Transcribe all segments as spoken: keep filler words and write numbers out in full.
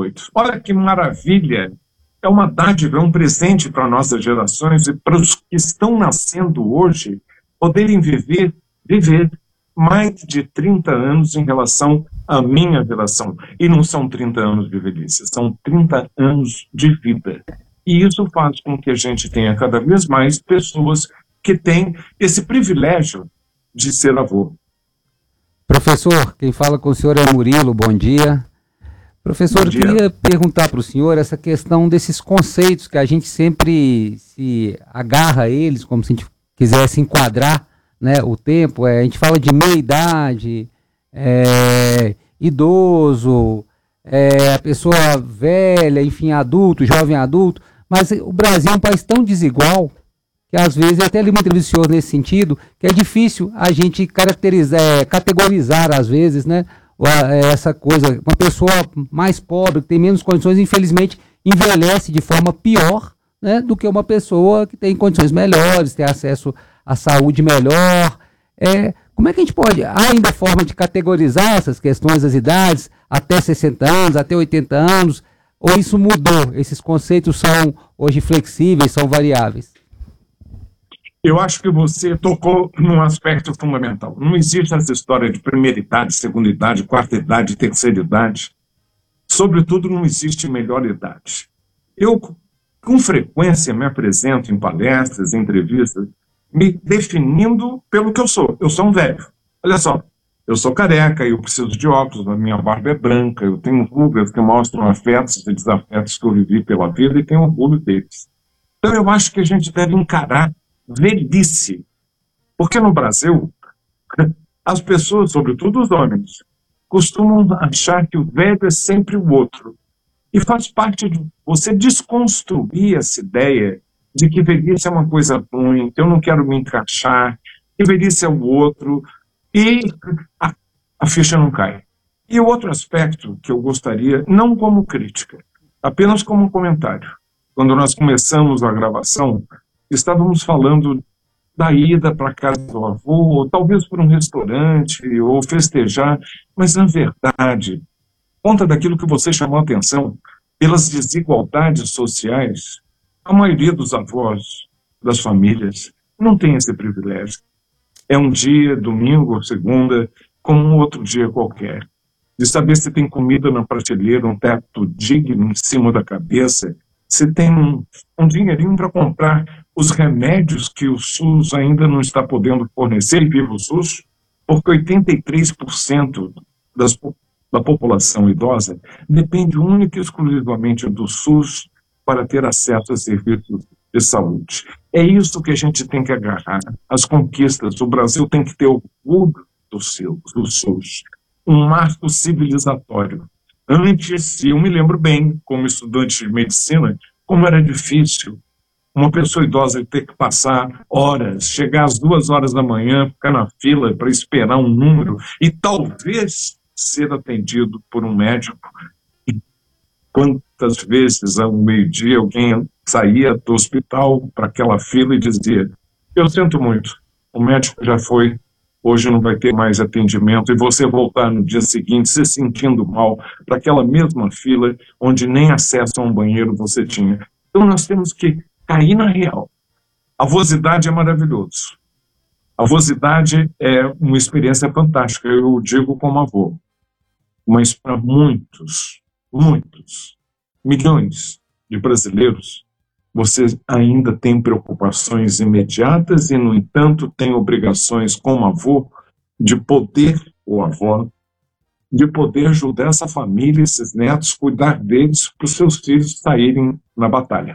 oito. Olha que maravilha! É uma dádiva, é um presente para nossas gerações e para os que estão nascendo hoje poderem viver, viver mais de trinta anos em relação à minha geração. E não são trinta anos de velhice, são trinta anos de vida. E isso faz com que a gente tenha cada vez mais pessoas que têm esse privilégio de ser avô. Professor, quem fala com o senhor é Murilo, bom dia. Professor, eu queria perguntar para o senhor essa questão desses conceitos que a gente sempre se agarra a eles, como se a gente quisesse enquadrar, né, o tempo. É, a gente fala de meia-idade, é, idoso, é, a pessoa velha, enfim, adulto, jovem adulto, mas o Brasil é um país tão desigual que às vezes, eu até li uma entrevista do senhor nesse sentido, que é difícil a gente caracterizar, é, categorizar às vezes, né, essa coisa. Uma pessoa mais pobre, que tem menos condições, infelizmente envelhece de forma pior, né, do que uma pessoa que tem condições melhores, tem acesso à saúde melhor. É, como é que a gente pode, há ainda forma de categorizar essas questões das idades, até sessenta anos, até oitenta anos, ou isso mudou? Esses conceitos são hoje flexíveis, são variáveis? Eu acho que você tocou num aspecto fundamental. Não existe essa história de primeira idade, segunda idade, quarta idade, terceira idade. Sobretudo, não existe melhor idade. Eu, com frequência, me apresento em palestras, em entrevistas, me definindo pelo que eu sou. Eu sou um velho. Olha só, eu sou careca, eu preciso de óculos, a minha barba é branca, eu tenho rugas que mostram afetos e desafetos que eu vivi pela vida e tenho orgulho deles. Então, eu acho que a gente deve encarar velhice, porque no Brasil as pessoas, sobretudo os homens, costumam achar que o velho é sempre o outro, e faz parte de você desconstruir essa ideia de que velhice é uma coisa ruim, que eu não quero me encaixar, que velhice é o outro, e a, a ficha não cai. E o outro aspecto que eu gostaria, não como crítica, apenas como um comentário, quando nós começamos a gravação, estávamos falando da ida para a casa do avô, ou talvez para um restaurante, ou festejar, mas, na verdade, conta daquilo que você chamou a atenção, pelas desigualdades sociais, a maioria dos avós, das famílias, não tem esse privilégio. É um dia, domingo ou segunda, como um outro dia qualquer, de saber se tem comida na prateleira, um teto digno em cima da cabeça, se tem um, um dinheirinho para comprar os remédios que o SUS ainda não está podendo fornecer, e viva o SUS, porque oitenta e três por cento das, da população idosa depende única e exclusivamente do SUS para ter acesso a serviços de saúde. É isso que a gente tem que agarrar, as conquistas. O Brasil tem que ter orgulho do, seu, do SUS, um marco civilizatório. Antes, eu me lembro bem, como estudante de medicina, como era difícil uma pessoa idosa ter que passar horas, chegar às duas horas da manhã, ficar na fila para esperar um número e talvez ser atendido por um médico. E quantas vezes ao meio-dia alguém saía do hospital para aquela fila e dizia: eu sinto muito, o médico já foi, hoje não vai ter mais atendimento, e você voltar no dia seguinte se sentindo mal para aquela mesma fila onde nem acesso a um banheiro você tinha. Então nós temos que cair na real. A avosidade é maravilhoso. A avosidade é uma experiência fantástica, eu digo como avô. Mas para muitos, muitos, milhões de brasileiros, você ainda tem preocupações imediatas e, no entanto, tem obrigações como avô de poder, ou avó, de poder ajudar essa família, esses netos, cuidar deles para os seus filhos saírem na batalha.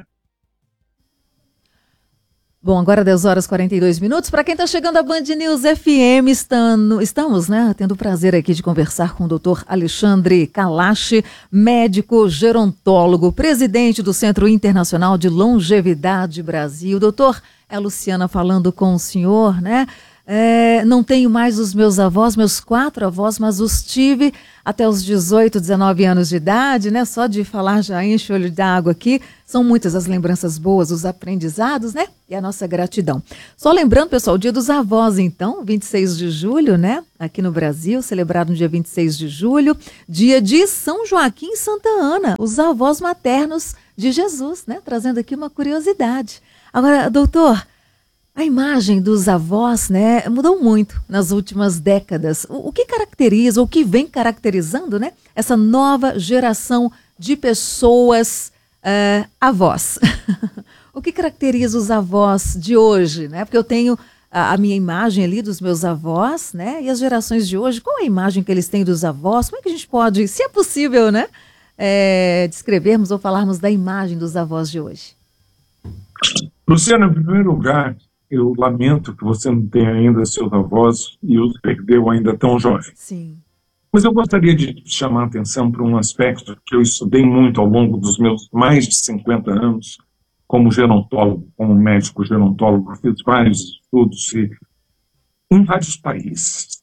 Bom, agora dez horas e quarenta e dois minutos. Para quem está chegando à Band News F M, estando, estamos né, tendo o prazer aqui de conversar com o doutor Alexandre Kalash, médico gerontólogo, presidente do Centro Internacional de Longevidade Brasil. Doutor, é a Luciana falando com o senhor, né? É, não tenho mais os meus avós, meus quatro avós, mas os tive até os dezoito, dezenove anos de idade, né? Só de falar já enche o olho d'água aqui. São muitas as lembranças boas, os aprendizados, né? E a nossa gratidão. Só lembrando, pessoal, o Dia dos Avós, então, vinte e seis de julho, né? Aqui no Brasil, celebrado no dia vinte e seis de julho, dia de São Joaquim e Santa Ana, os avós maternos de Jesus, né? Trazendo aqui uma curiosidade. Agora, doutor, a imagem dos avós, né, mudou muito nas últimas décadas. O, o que caracteriza, o que vem caracterizando, né, essa nova geração de pessoas uh, avós? O que caracteriza os avós de hoje, né? Porque eu tenho a, a minha imagem ali dos meus avós, né? E as gerações de hoje, qual é a imagem que eles têm dos avós? Como é que a gente pode, se é possível, né, é, descrevermos ou falarmos da imagem dos avós de hoje? Luciana, em primeiro lugar, eu lamento que você não tenha ainda seus avós e os perdeu ainda tão jovem. Sim. Mas eu gostaria de chamar a atenção para um aspecto que eu estudei muito ao longo dos meus mais de cinquenta anos, como gerontólogo, como médico gerontólogo, fiz vários estudos e, em vários países.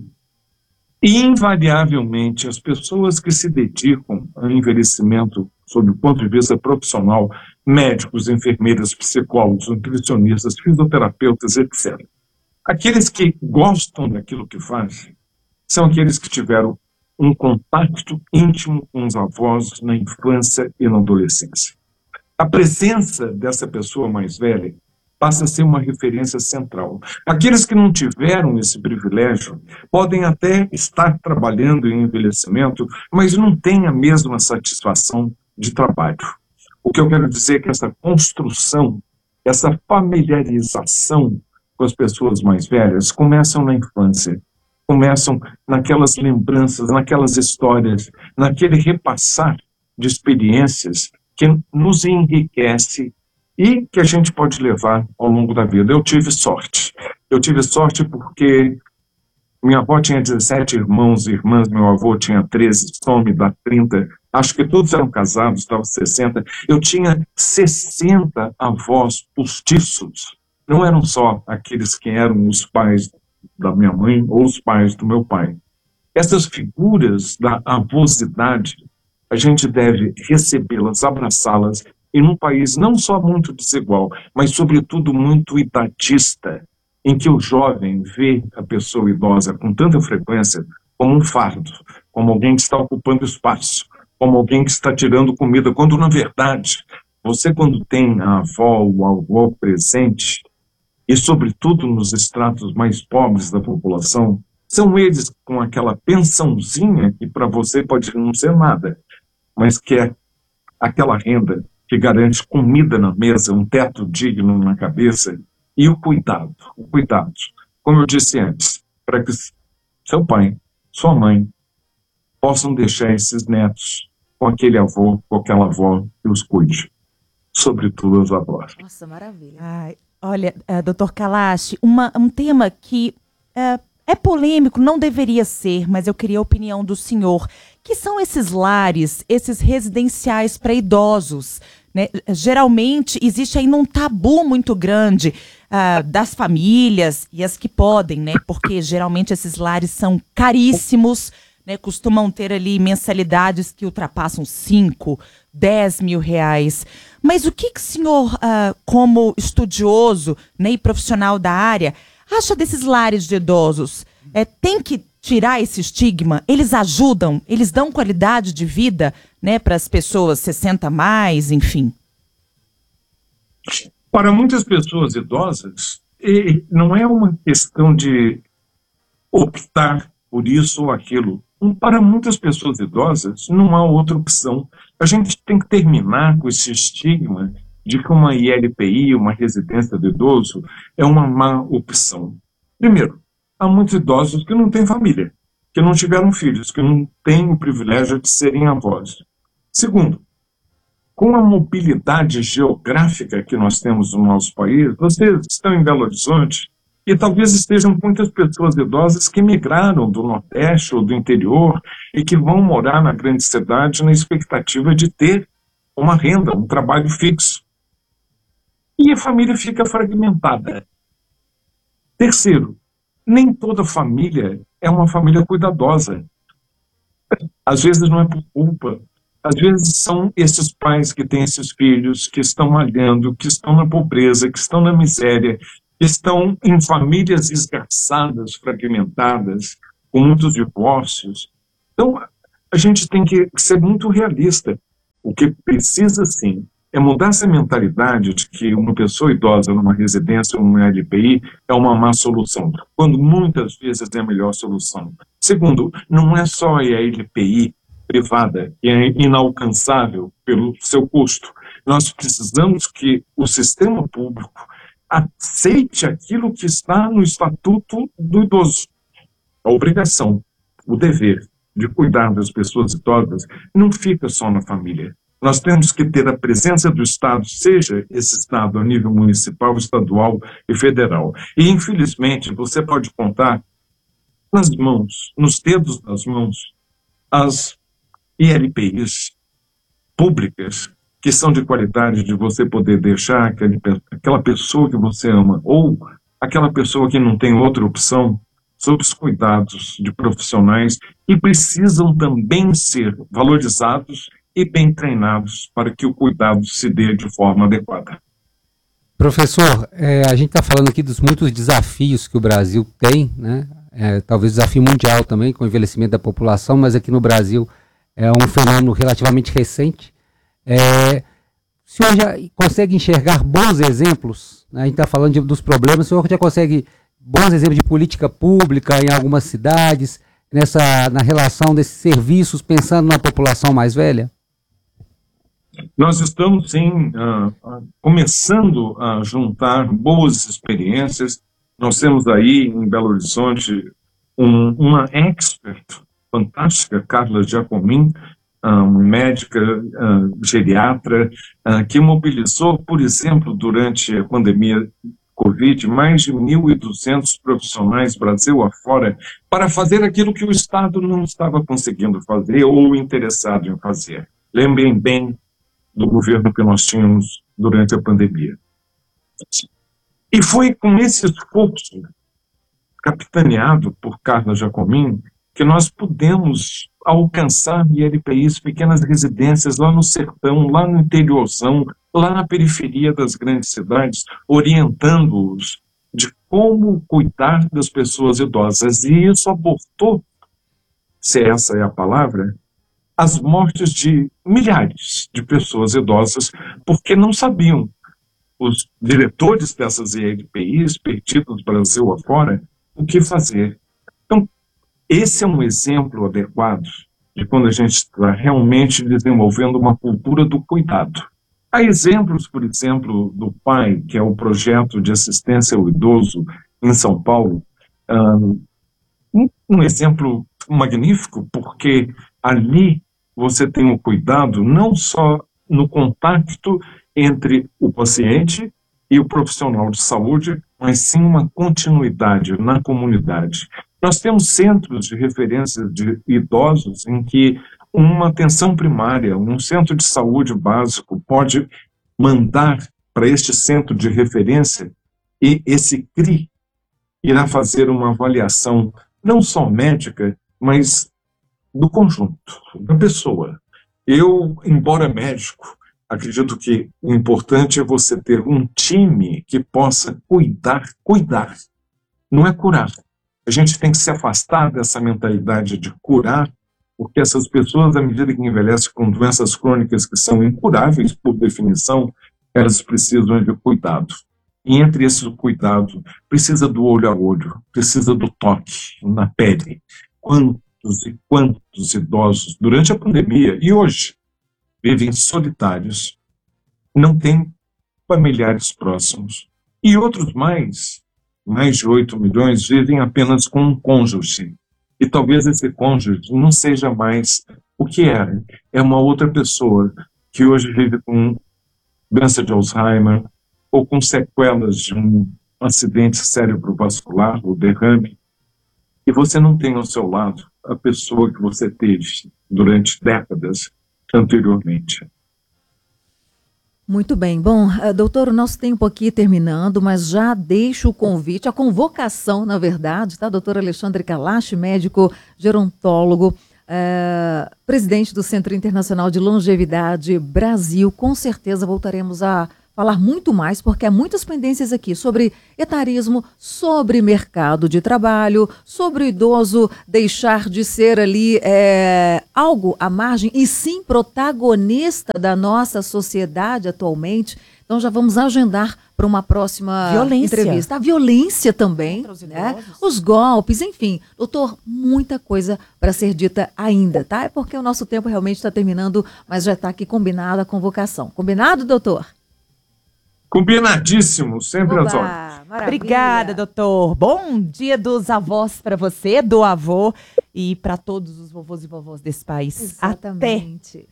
E, invariavelmente, as pessoas que se dedicam ao envelhecimento sob o ponto de vista profissional, médicos, enfermeiras, psicólogos, nutricionistas, fisioterapeutas, etcétera. Aqueles que gostam daquilo que fazem são aqueles que tiveram um contato íntimo com os avós na infância e na adolescência. A presença dessa pessoa mais velha passa a ser uma referência central. Aqueles que não tiveram esse privilégio podem até estar trabalhando em envelhecimento, mas não têm a mesma satisfação de trabalho. O que eu quero dizer é que essa construção, essa familiarização com as pessoas mais velhas começam na infância, começam naquelas lembranças, naquelas histórias, naquele repassar de experiências que nos enriquece e que a gente pode levar ao longo da vida. Eu tive sorte. Eu tive sorte porque minha avó tinha dezessete irmãos e irmãs, meu avô tinha treze, só me dá trinta. Acho que todos eram casados, estavam sessenta. Eu tinha sessenta avós postiços. Não eram só aqueles que eram os pais da minha mãe ou os pais do meu pai. Essas figuras da avosidade, a gente deve recebê-las, abraçá-las, e num país não só muito desigual, mas sobretudo muito idadista, em que o jovem vê a pessoa idosa com tanta frequência como um fardo, como alguém que está ocupando espaço, como alguém que está tirando comida, quando na verdade, você quando tem a avó ou o avô presente, e sobretudo nos estratos mais pobres da população, são eles com aquela pensãozinha que para você pode não ser nada, mas que é aquela renda que garante comida na mesa, um teto digno na cabeça, e o cuidado, o cuidado. Como eu disse antes, para que seu pai, sua mãe, possam deixar esses netos com aquele avô, com aquela avó que os cuide. Sobretudo os avós. Nossa, maravilha. Ai, olha, uh, doutor Kalash, uma, um tema que uh, é polêmico, não deveria ser, mas eu queria a opinião do senhor, que são esses lares, esses residenciais para idosos, né? Geralmente existe ainda um tabu muito grande uh, das famílias e as que podem, né? Porque geralmente esses lares são caríssimos, né? Costumam ter ali mensalidades que ultrapassam cinco, dez mil reais. Mas o que, que o senhor, uh, como estudioso, né, e profissional da área, acha desses lares de idosos? É, tem que tirar esse estigma? Eles ajudam? Eles dão qualidade de vida, né, para as pessoas sessenta a mais, enfim? Para muitas pessoas idosas, não é uma questão de optar por isso ou aquilo. Para muitas pessoas idosas, não há outra opção. A gente tem que terminar com esse estigma de que uma I L P I, uma residência de idoso, é uma má opção. Primeiro, há muitos idosos que não têm família, que não tiveram filhos, que não têm o privilégio de serem avós. Segundo, com a mobilidade geográfica que nós temos no nosso país, vocês estão em Belo Horizonte e talvez estejam muitas pessoas idosas que migraram do Nordeste ou do interior e que vão morar na grande cidade na expectativa de ter uma renda, um trabalho fixo. E a família fica fragmentada. Terceiro, nem toda família é uma família cuidadosa. Às vezes não é por culpa. Às vezes são esses pais que têm esses filhos, que estão malhando, que estão na pobreza, que estão na miséria, que estão em famílias esgarçadas, fragmentadas, com muitos divórcios. Então, a gente tem que ser muito realista. O que precisa, sim, é mudar essa mentalidade de que uma pessoa idosa numa residência ou numa L P I é uma má solução, quando muitas vezes é a melhor solução. Segundo, não é só a L P I privada que é inalcançável pelo seu custo. Nós precisamos que o sistema público aceite aquilo que está no Estatuto do Idoso. A obrigação, o dever de cuidar das pessoas idosas não fica só na família. Nós temos que ter a presença do Estado, seja esse Estado a nível municipal, estadual e federal. E, infelizmente, você pode contar nas mãos, nos dedos das mãos, as I L P Is públicas que são de qualidade, de você poder deixar aquele, aquela pessoa que você ama ou aquela pessoa que não tem outra opção sob os cuidados de profissionais que precisam também ser valorizados e bem treinados para que o cuidado se dê de forma adequada. Professor, é, a gente está falando aqui dos muitos desafios que o Brasil tem, né? É, talvez desafio mundial também com o envelhecimento da população, mas aqui no Brasil é um fenômeno relativamente recente. É, o senhor já consegue enxergar bons exemplos, né? A gente está falando de, dos problemas, o senhor já consegue bons exemplos de política pública em algumas cidades, nessa, na relação desses serviços, pensando na população mais velha? Nós estamos, sim, uh, uh, começando a juntar boas experiências. Nós temos aí, em Belo Horizonte, um, uma expert fantástica, Carla Giacomin, uh, médica, uh, geriatra, uh, que mobilizou, por exemplo, durante a pandemia Covid, mais de mil e duzentos profissionais, Brasil afora, para fazer aquilo que o Estado não estava conseguindo fazer ou interessado em fazer. Lembrem bem do governo que nós tínhamos durante a pandemia. E foi com esse esforço, capitaneado por Carla Giacomin, que nós pudemos alcançar I L P Is, pequenas residências lá no sertão, lá no interiorzão, lá na periferia das grandes cidades, orientando-os de como cuidar das pessoas idosas. E isso abortou, se essa é a palavra, as mortes de milhares de pessoas idosas, porque não sabiam. Os diretores dessas I L P Is, perdidos Brasil afora, o que fazer. Então, esse é um exemplo adequado de quando a gente está realmente desenvolvendo uma cultura do cuidado. Há exemplos, por exemplo, do P A I, que é o Projeto de Assistência ao Idoso em São Paulo, um, um exemplo magnífico, porque ali você tem o cuidado não só no contato entre o paciente e o profissional de saúde, mas sim uma continuidade na comunidade. Nós temos centros de referência de idosos em que uma atenção primária, um centro de saúde básico pode mandar para este centro de referência e esse C R I irá fazer uma avaliação não só médica, mas do conjunto, da pessoa. Eu, embora médico, acredito que o importante é você ter um time que possa cuidar, cuidar, não é curar. A gente tem que se afastar dessa mentalidade de curar, porque essas pessoas, à medida que envelhecem com doenças crônicas que são incuráveis, por definição, elas precisam de cuidado. E entre esse cuidado, precisa do olho a olho, precisa do toque na pele. Quantos e quantos idosos, durante a pandemia e hoje, vivem solitários, não têm familiares próximos. E outros mais, mais de oito milhões, vivem apenas com um cônjuge. E talvez esse cônjuge não seja mais o que era. É uma outra pessoa que hoje vive com doença de Alzheimer ou com sequelas de um acidente cerebrovascular, o derrame. E você não tem ao seu lado a pessoa que você teve durante décadas anteriormente. Muito bem. Bom, uh, doutor, o nosso tempo aqui terminando, mas já deixo o convite, a convocação, na verdade, tá? Doutor Alexandre Kalash, médico gerontólogo, uh, presidente do Centro Internacional de Longevidade Brasil. Com certeza voltaremos a falar muito mais, porque há muitas pendências aqui sobre etarismo, sobre mercado de trabalho, sobre o idoso deixar de ser ali é, algo à margem e sim protagonista da nossa sociedade atualmente. Então já vamos agendar para uma próxima violência. entrevista. A violência também, os, né? Os golpes, enfim. Doutor, muita coisa para ser dita ainda, tá? É porque o nosso tempo realmente está terminando, mas já está aqui combinada a convocação. Combinado, doutor? Combinadíssimo, sempre às ordens. Obrigada, doutor. Bom dia dos avós para você, do avô e para todos os vovôs e vovós desse país. Exatamente.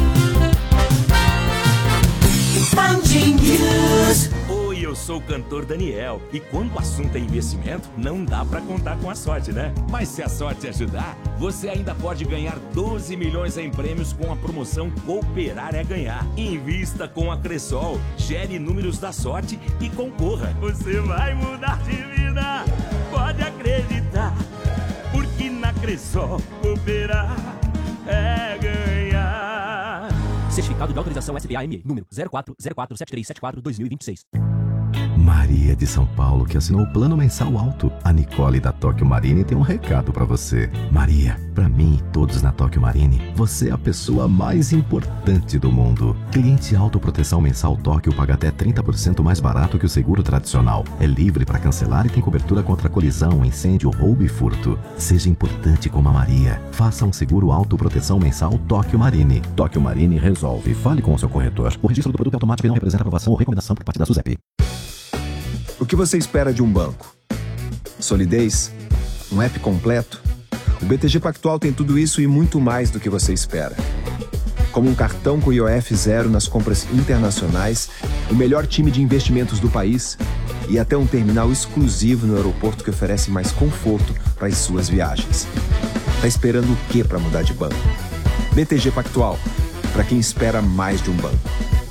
Até. Oi, eu sou o cantor Daniel e quando o assunto é investimento, não dá pra contar com a sorte, né? Mas se a sorte ajudar, você ainda pode ganhar doze milhões em prêmios com a promoção Cooperar é Ganhar. Invista com a Cressol, gere números da sorte e concorra. Você vai mudar de vida, pode acreditar, porque na Cressol cooperar é ganhar. Certificado de autorização S B A M E, número zero quatro zero quatro sete três sete quatro barra dois mil e vinte e seis. Maria de São Paulo, que assinou o plano mensal alto. A Nicole da Tóquio Marine tem um recado pra você. Maria, pra mim e todos na Tóquio Marine, você é a pessoa mais importante do mundo. Cliente autoproteção mensal Tóquio paga até trinta por cento mais barato que o seguro tradicional. É livre para cancelar e tem cobertura contra colisão, incêndio, roubo e furto. Seja importante como a Maria. Faça um seguro autoproteção mensal Tóquio Marine. Tóquio Marine resolve. Fale com o seu corretor. O registro do produto é automático e não representa aprovação ou recomendação por parte da SUSEP. O que você espera de um banco? Solidez? Um app completo? O B T G Pactual tem tudo isso e muito mais do que você espera. Como um cartão com I O F zero nas compras internacionais, o melhor time de investimentos do país e até um terminal exclusivo no aeroporto que oferece mais conforto para as suas viagens. Tá esperando o quê para mudar de banco? B T G Pactual, para quem espera mais de um banco.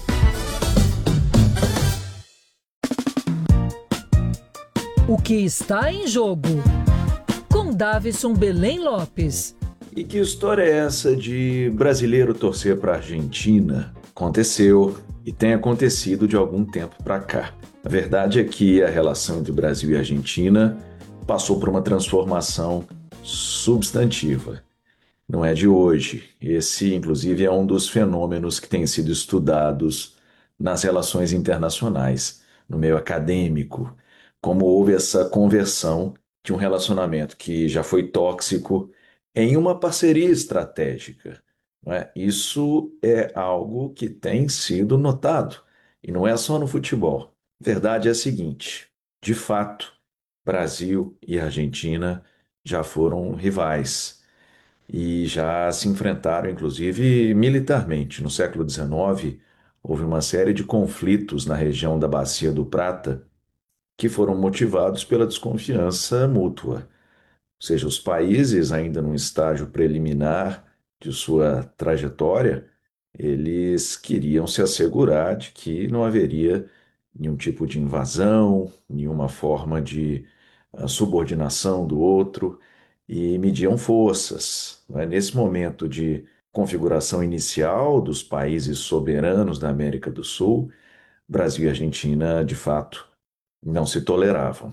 O que está em jogo? Com Davison Belém Lopes. E que história é essa de brasileiro torcer para a Argentina? Aconteceu e tem acontecido de algum tempo para cá. A verdade é que a relação entre Brasil e Argentina passou por uma transformação substantiva. Não é de hoje. Esse, inclusive, é um dos fenômenos que têm sido estudados nas relações internacionais, no meio acadêmico. Como houve essa conversão de um relacionamento que já foi tóxico em uma parceria estratégica. Não é? Isso é algo que tem sido notado, e não é só no futebol. A verdade é a seguinte, de fato, Brasil e Argentina já foram rivais e já se enfrentaram, inclusive, militarmente. No século dezenove, houve uma série de conflitos na região da Bacia do Prata, que foram motivados pela desconfiança mútua. Ou seja, os países, ainda num estágio preliminar de sua trajetória, eles queriam se assegurar de que não haveria nenhum tipo de invasão, nenhuma forma de uh, subordinação do outro, e mediam forças. Não é? Nesse momento de configuração inicial dos países soberanos da América do Sul, Brasil e Argentina, de fato, não se toleravam.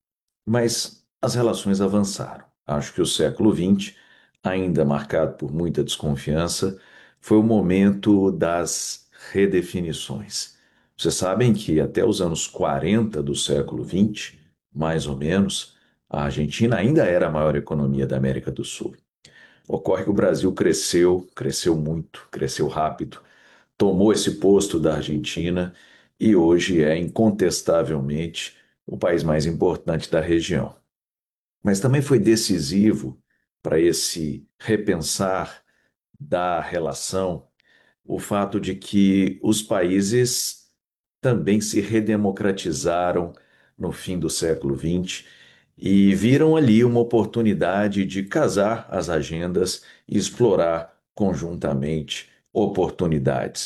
Mas as relações avançaram. Acho que o século vinte, ainda marcado por muita desconfiança, foi o momento das redefinições. Vocês sabem que até os anos quarenta do século vinte, mais ou menos, a Argentina ainda era a maior economia da América do Sul. Ocorre que o Brasil cresceu, cresceu muito, cresceu rápido, tomou esse posto da Argentina e hoje é incontestavelmente o país mais importante da região. Mas também foi decisivo para esse repensar da relação o fato de que os países também se redemocratizaram no fim do século vinte e viram ali uma oportunidade de casar as agendas e explorar conjuntamente oportunidades.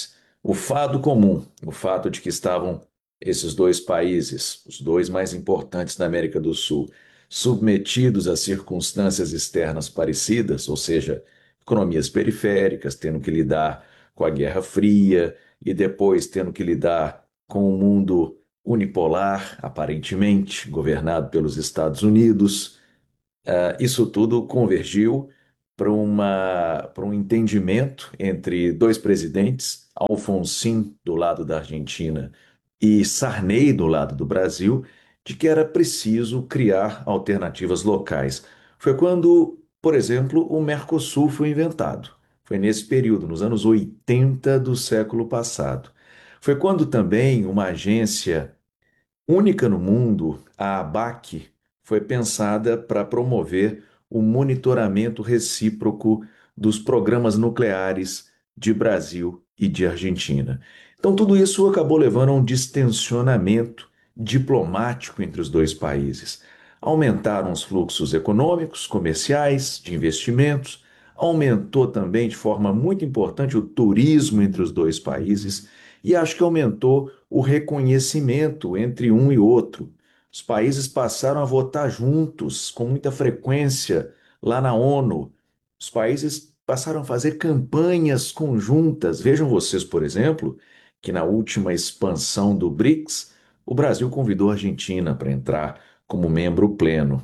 o fado comum, o fato de que estavam esses dois países, os dois mais importantes da América do Sul, submetidos a circunstâncias externas parecidas, ou seja, economias periféricas, tendo que lidar com a Guerra Fria e depois tendo que lidar com um mundo unipolar, aparentemente, governado pelos Estados Unidos. Uh, isso tudo convergiu para uma, para um entendimento entre dois presidentes, Alfonsín do lado da Argentina e Sarney do lado do Brasil, de que era preciso criar alternativas locais. Foi quando, por exemplo, o Mercosul foi inventado. Foi nesse período, nos anos oitenta do século passado. Foi quando também uma agência única no mundo, a ABAC, foi pensada para promover o monitoramento recíproco dos programas nucleares de Brasil e de Argentina. Então, tudo isso acabou levando a um distensionamento diplomático entre os dois países. Aumentaram os fluxos econômicos, comerciais, de investimentos, aumentou também de forma muito importante o turismo entre os dois países e acho que aumentou o reconhecimento entre um e outro. Os países passaram a votar juntos, com muita frequência, lá na ONU. Os países passaram a fazer campanhas conjuntas. Vejam vocês, por exemplo, que na última expansão do BRICS, o Brasil convidou a Argentina para entrar como membro pleno.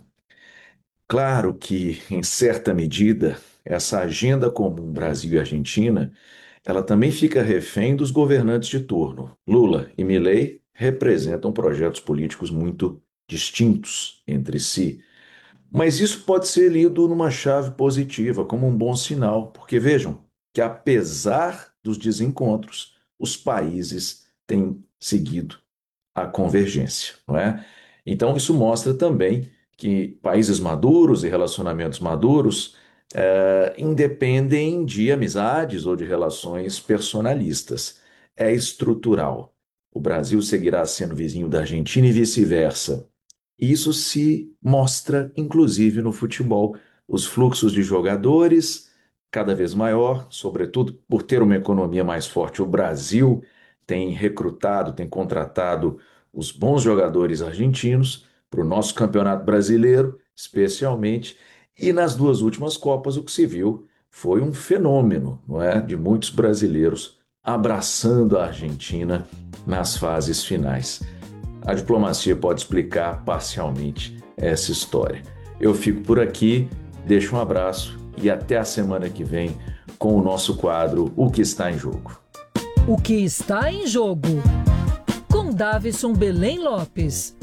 Claro que, em certa medida, essa agenda comum Brasil e Argentina, ela também fica refém dos governantes de turno. Lula e Milei representam projetos políticos muito distintos entre si. Mas isso pode ser lido numa chave positiva, como um bom sinal, porque vejam que, apesar dos desencontros, os países têm seguido a convergência, não é? Então, isso mostra também que países maduros e relacionamentos maduros é, independem de amizades ou de relações personalistas. É estrutural. O Brasil seguirá sendo vizinho da Argentina e vice-versa. Isso se mostra, inclusive, no futebol. Os fluxos de jogadores, cada vez maior, sobretudo por ter uma economia mais forte. O Brasil tem recrutado, tem contratado os bons jogadores argentinos para o nosso campeonato brasileiro, especialmente. E nas duas últimas Copas, o que se viu foi um fenômeno, não é? De muitos brasileiros abraçando a Argentina nas fases finais. A diplomacia pode explicar parcialmente essa história. Eu fico por aqui, deixo um abraço e até a semana que vem com o nosso quadro O que está em jogo. O que está em jogo? Com Davison Belém Lopes.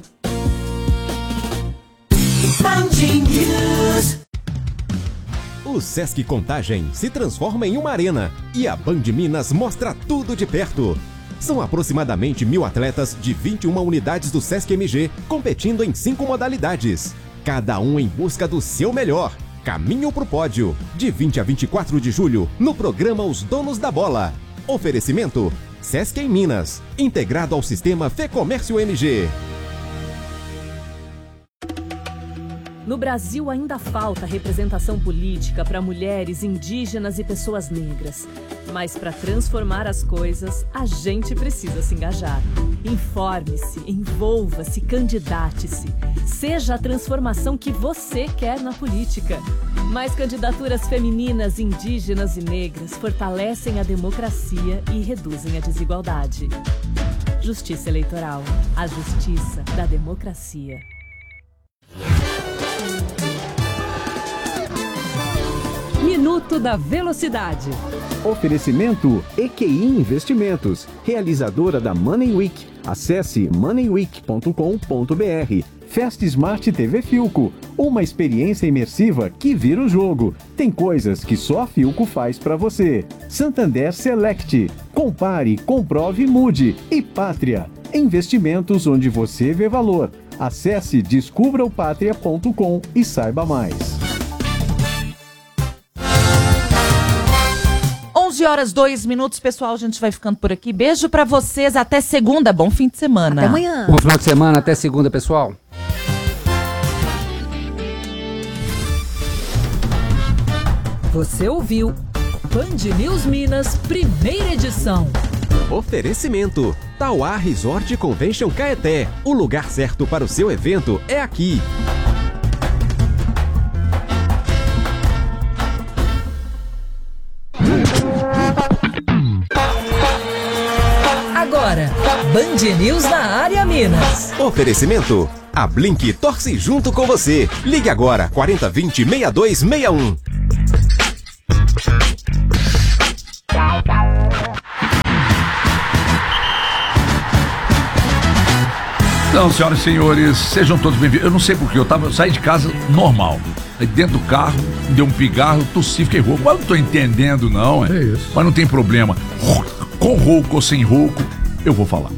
O Sesc Contagem se transforma em uma arena e a Band Minas mostra tudo de perto. São aproximadamente mil atletas de vinte e uma unidades do Sesc M G competindo em cinco modalidades. Cada um em busca do seu melhor. Caminho pro pódio. De vinte a vinte e quatro de julho, no programa Os Donos da Bola. Oferecimento: Sesc em Minas, integrado ao sistema Fê Comércio M G. No Brasil ainda falta representação política para mulheres, indígenas e pessoas negras. Mas para transformar as coisas, a gente precisa se engajar. Informe-se, envolva-se, candidate-se. Seja a transformação que você quer na política. Mais candidaturas femininas, indígenas e negras fortalecem a democracia e reduzem a desigualdade. Justiça Eleitoral. A justiça da democracia. Minuto da Velocidade. Oferecimento E Q I Investimentos, realizadora da Money Week. Acesse money week ponto com ponto b r. Fast Smart T V Filco, uma experiência imersiva que vira o jogo. Tem coisas que só a Filco faz para você. Santander Select, compare, comprove, mude. E Pátria, investimentos onde você vê valor. Acesse descubra o pátria ponto com e saiba mais. onze horas, dois minutos, pessoal, a gente vai ficando por aqui. Beijo pra vocês, até segunda, bom fim de semana. Até amanhã. Bom final de semana, até segunda, pessoal. Você ouviu Band News Minas, primeira edição. Oferecimento Tauá Resort Convention Caeté. O lugar certo para o seu evento é aqui. Agora, Band News na área Minas. Oferecimento a Blink torce junto com você. Ligue agora quarenta vinte, sessenta e dois sessenta e um. Então, senhoras e senhores, sejam todos bem-vindos. Eu não sei porquê, eu, tava, eu saí de casa normal. Aí dentro do carro, deu um pigarro, tossi, fiquei rouco. Mas não tô entendendo, não, é? É isso. Mas não tem problema. Com rouco ou sem rouco, eu vou falar.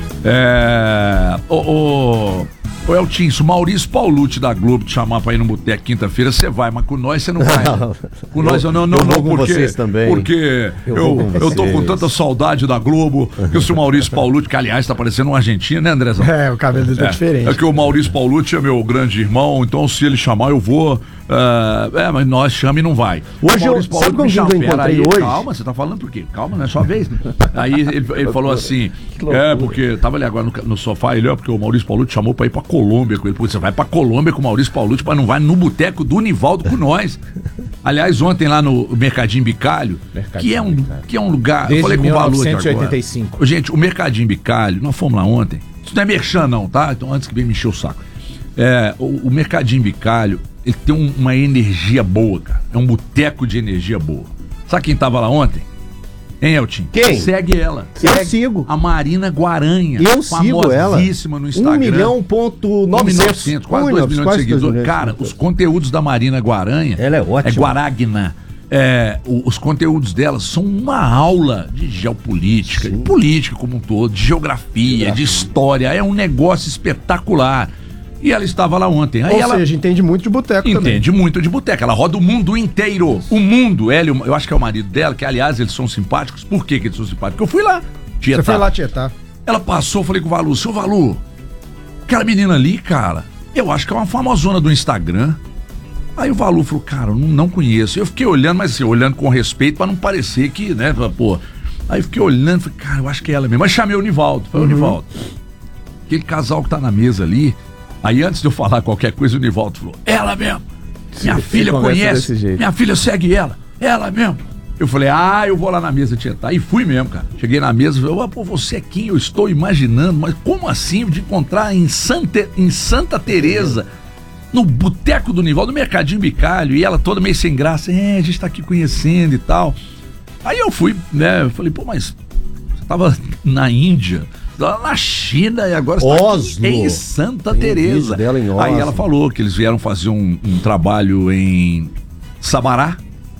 É. Ô, ô, ô Eltinho, se o Maurício Paulucci da Globo te chamar pra ir no boteco quinta-feira, você vai, mas com nós você não vai. Né? Com nós eu não, não, eu não, vou porque, com vocês também. Porque eu, eu, eu tô com tanta saudade da Globo, que o seu Maurício Paulucci, que aliás tá parecendo um argentino, né, Andrezão? É, o cabelo dele tá é, diferente. É que o Maurício Paulucci é meu grande irmão, então se ele chamar eu vou. Uh, é, mas nós chama e não vai. Hoje eu, sabe com quem eu encontrei aí, hoje? Calma, você tá falando por quê? Calma, não é sua vez. Aí ele, ele falou assim, é, porque tava ali agora no, no sofá, ele, ó, porque o Maurício Paulucci chamou pra ir pra Colômbia com ele. Pô, você vai pra Colômbia com o Maurício Paulucci, mas não vai no boteco do Nivaldo com nós. Aliás, ontem lá no Mercadinho Bicalho, Mercadinho que, é um, Bicalho. que é um lugar... Desde eu falei com mil novecentos e oitenta e cinco. Agora. Gente, o Mercadinho Bicalho, nós fomos lá ontem, isso não é merchan não, tá? Então antes que venha me encher o saco. É, o, o Mercadinho Bicalho, ele tem um, uma energia boa, cara. É um boteco de energia boa. Sabe quem tava lá ontem? Hein, Eltinho? Quem? Segue ela. Eu Segue sigo. A Marina Guaranha. Eu sigo ela. Famosíssima no Instagram. Um milhão ponto novecentos. Quase dois milhões de seguidores. Cara, os conteúdos da Marina Guaranha... Ela é ótima. É Guaragna. É, o, os conteúdos dela são uma aula de geopolítica, Sim. de política como um todo, de geografia, geografia, de história. É um negócio espetacular. E ela estava lá ontem. Aí Ou ela seja, entende muito de boteco entende também. Entende muito de boteco. Ela roda o mundo inteiro. O mundo, ela, eu acho que é o marido dela, que aliás eles são simpáticos. Por que, que eles são simpáticos? Porque eu fui lá. Tietar. Você foi lá tietar. Ela passou, eu falei com o Valu, seu Valu, aquela menina ali, cara, eu acho que é uma famosona do Instagram. Aí o Valu falou, cara, eu não, não conheço. Eu fiquei olhando, mas assim, olhando com respeito pra não parecer que, né, pô. Aí eu fiquei olhando, falei, cara, eu acho que é ela mesmo. Mas chamei o Nivaldo, falei, uhum. o Nivaldo, aquele casal que tá na mesa ali. Aí antes de eu falar qualquer coisa, o Nivaldo falou, ela mesmo. Minha Sim, filha conhece, minha filha segue ela, ela mesmo. Eu falei, ah, eu vou lá na mesa tietar. E fui mesmo, cara. Cheguei na mesa e falei, ah, pô, você é quem eu estou imaginando, mas como assim de encontrar em Santa, em Santa Teresa, no boteco do Nivaldo, no Mercadinho Bicalho, e ela toda meio sem graça, é, a gente tá aqui conhecendo e tal. Aí eu fui, né, eu falei, pô, mas você tava na Índia, na China e agora está em Santa Teresa. Aí ela falou que eles vieram fazer um, um trabalho em Sabará,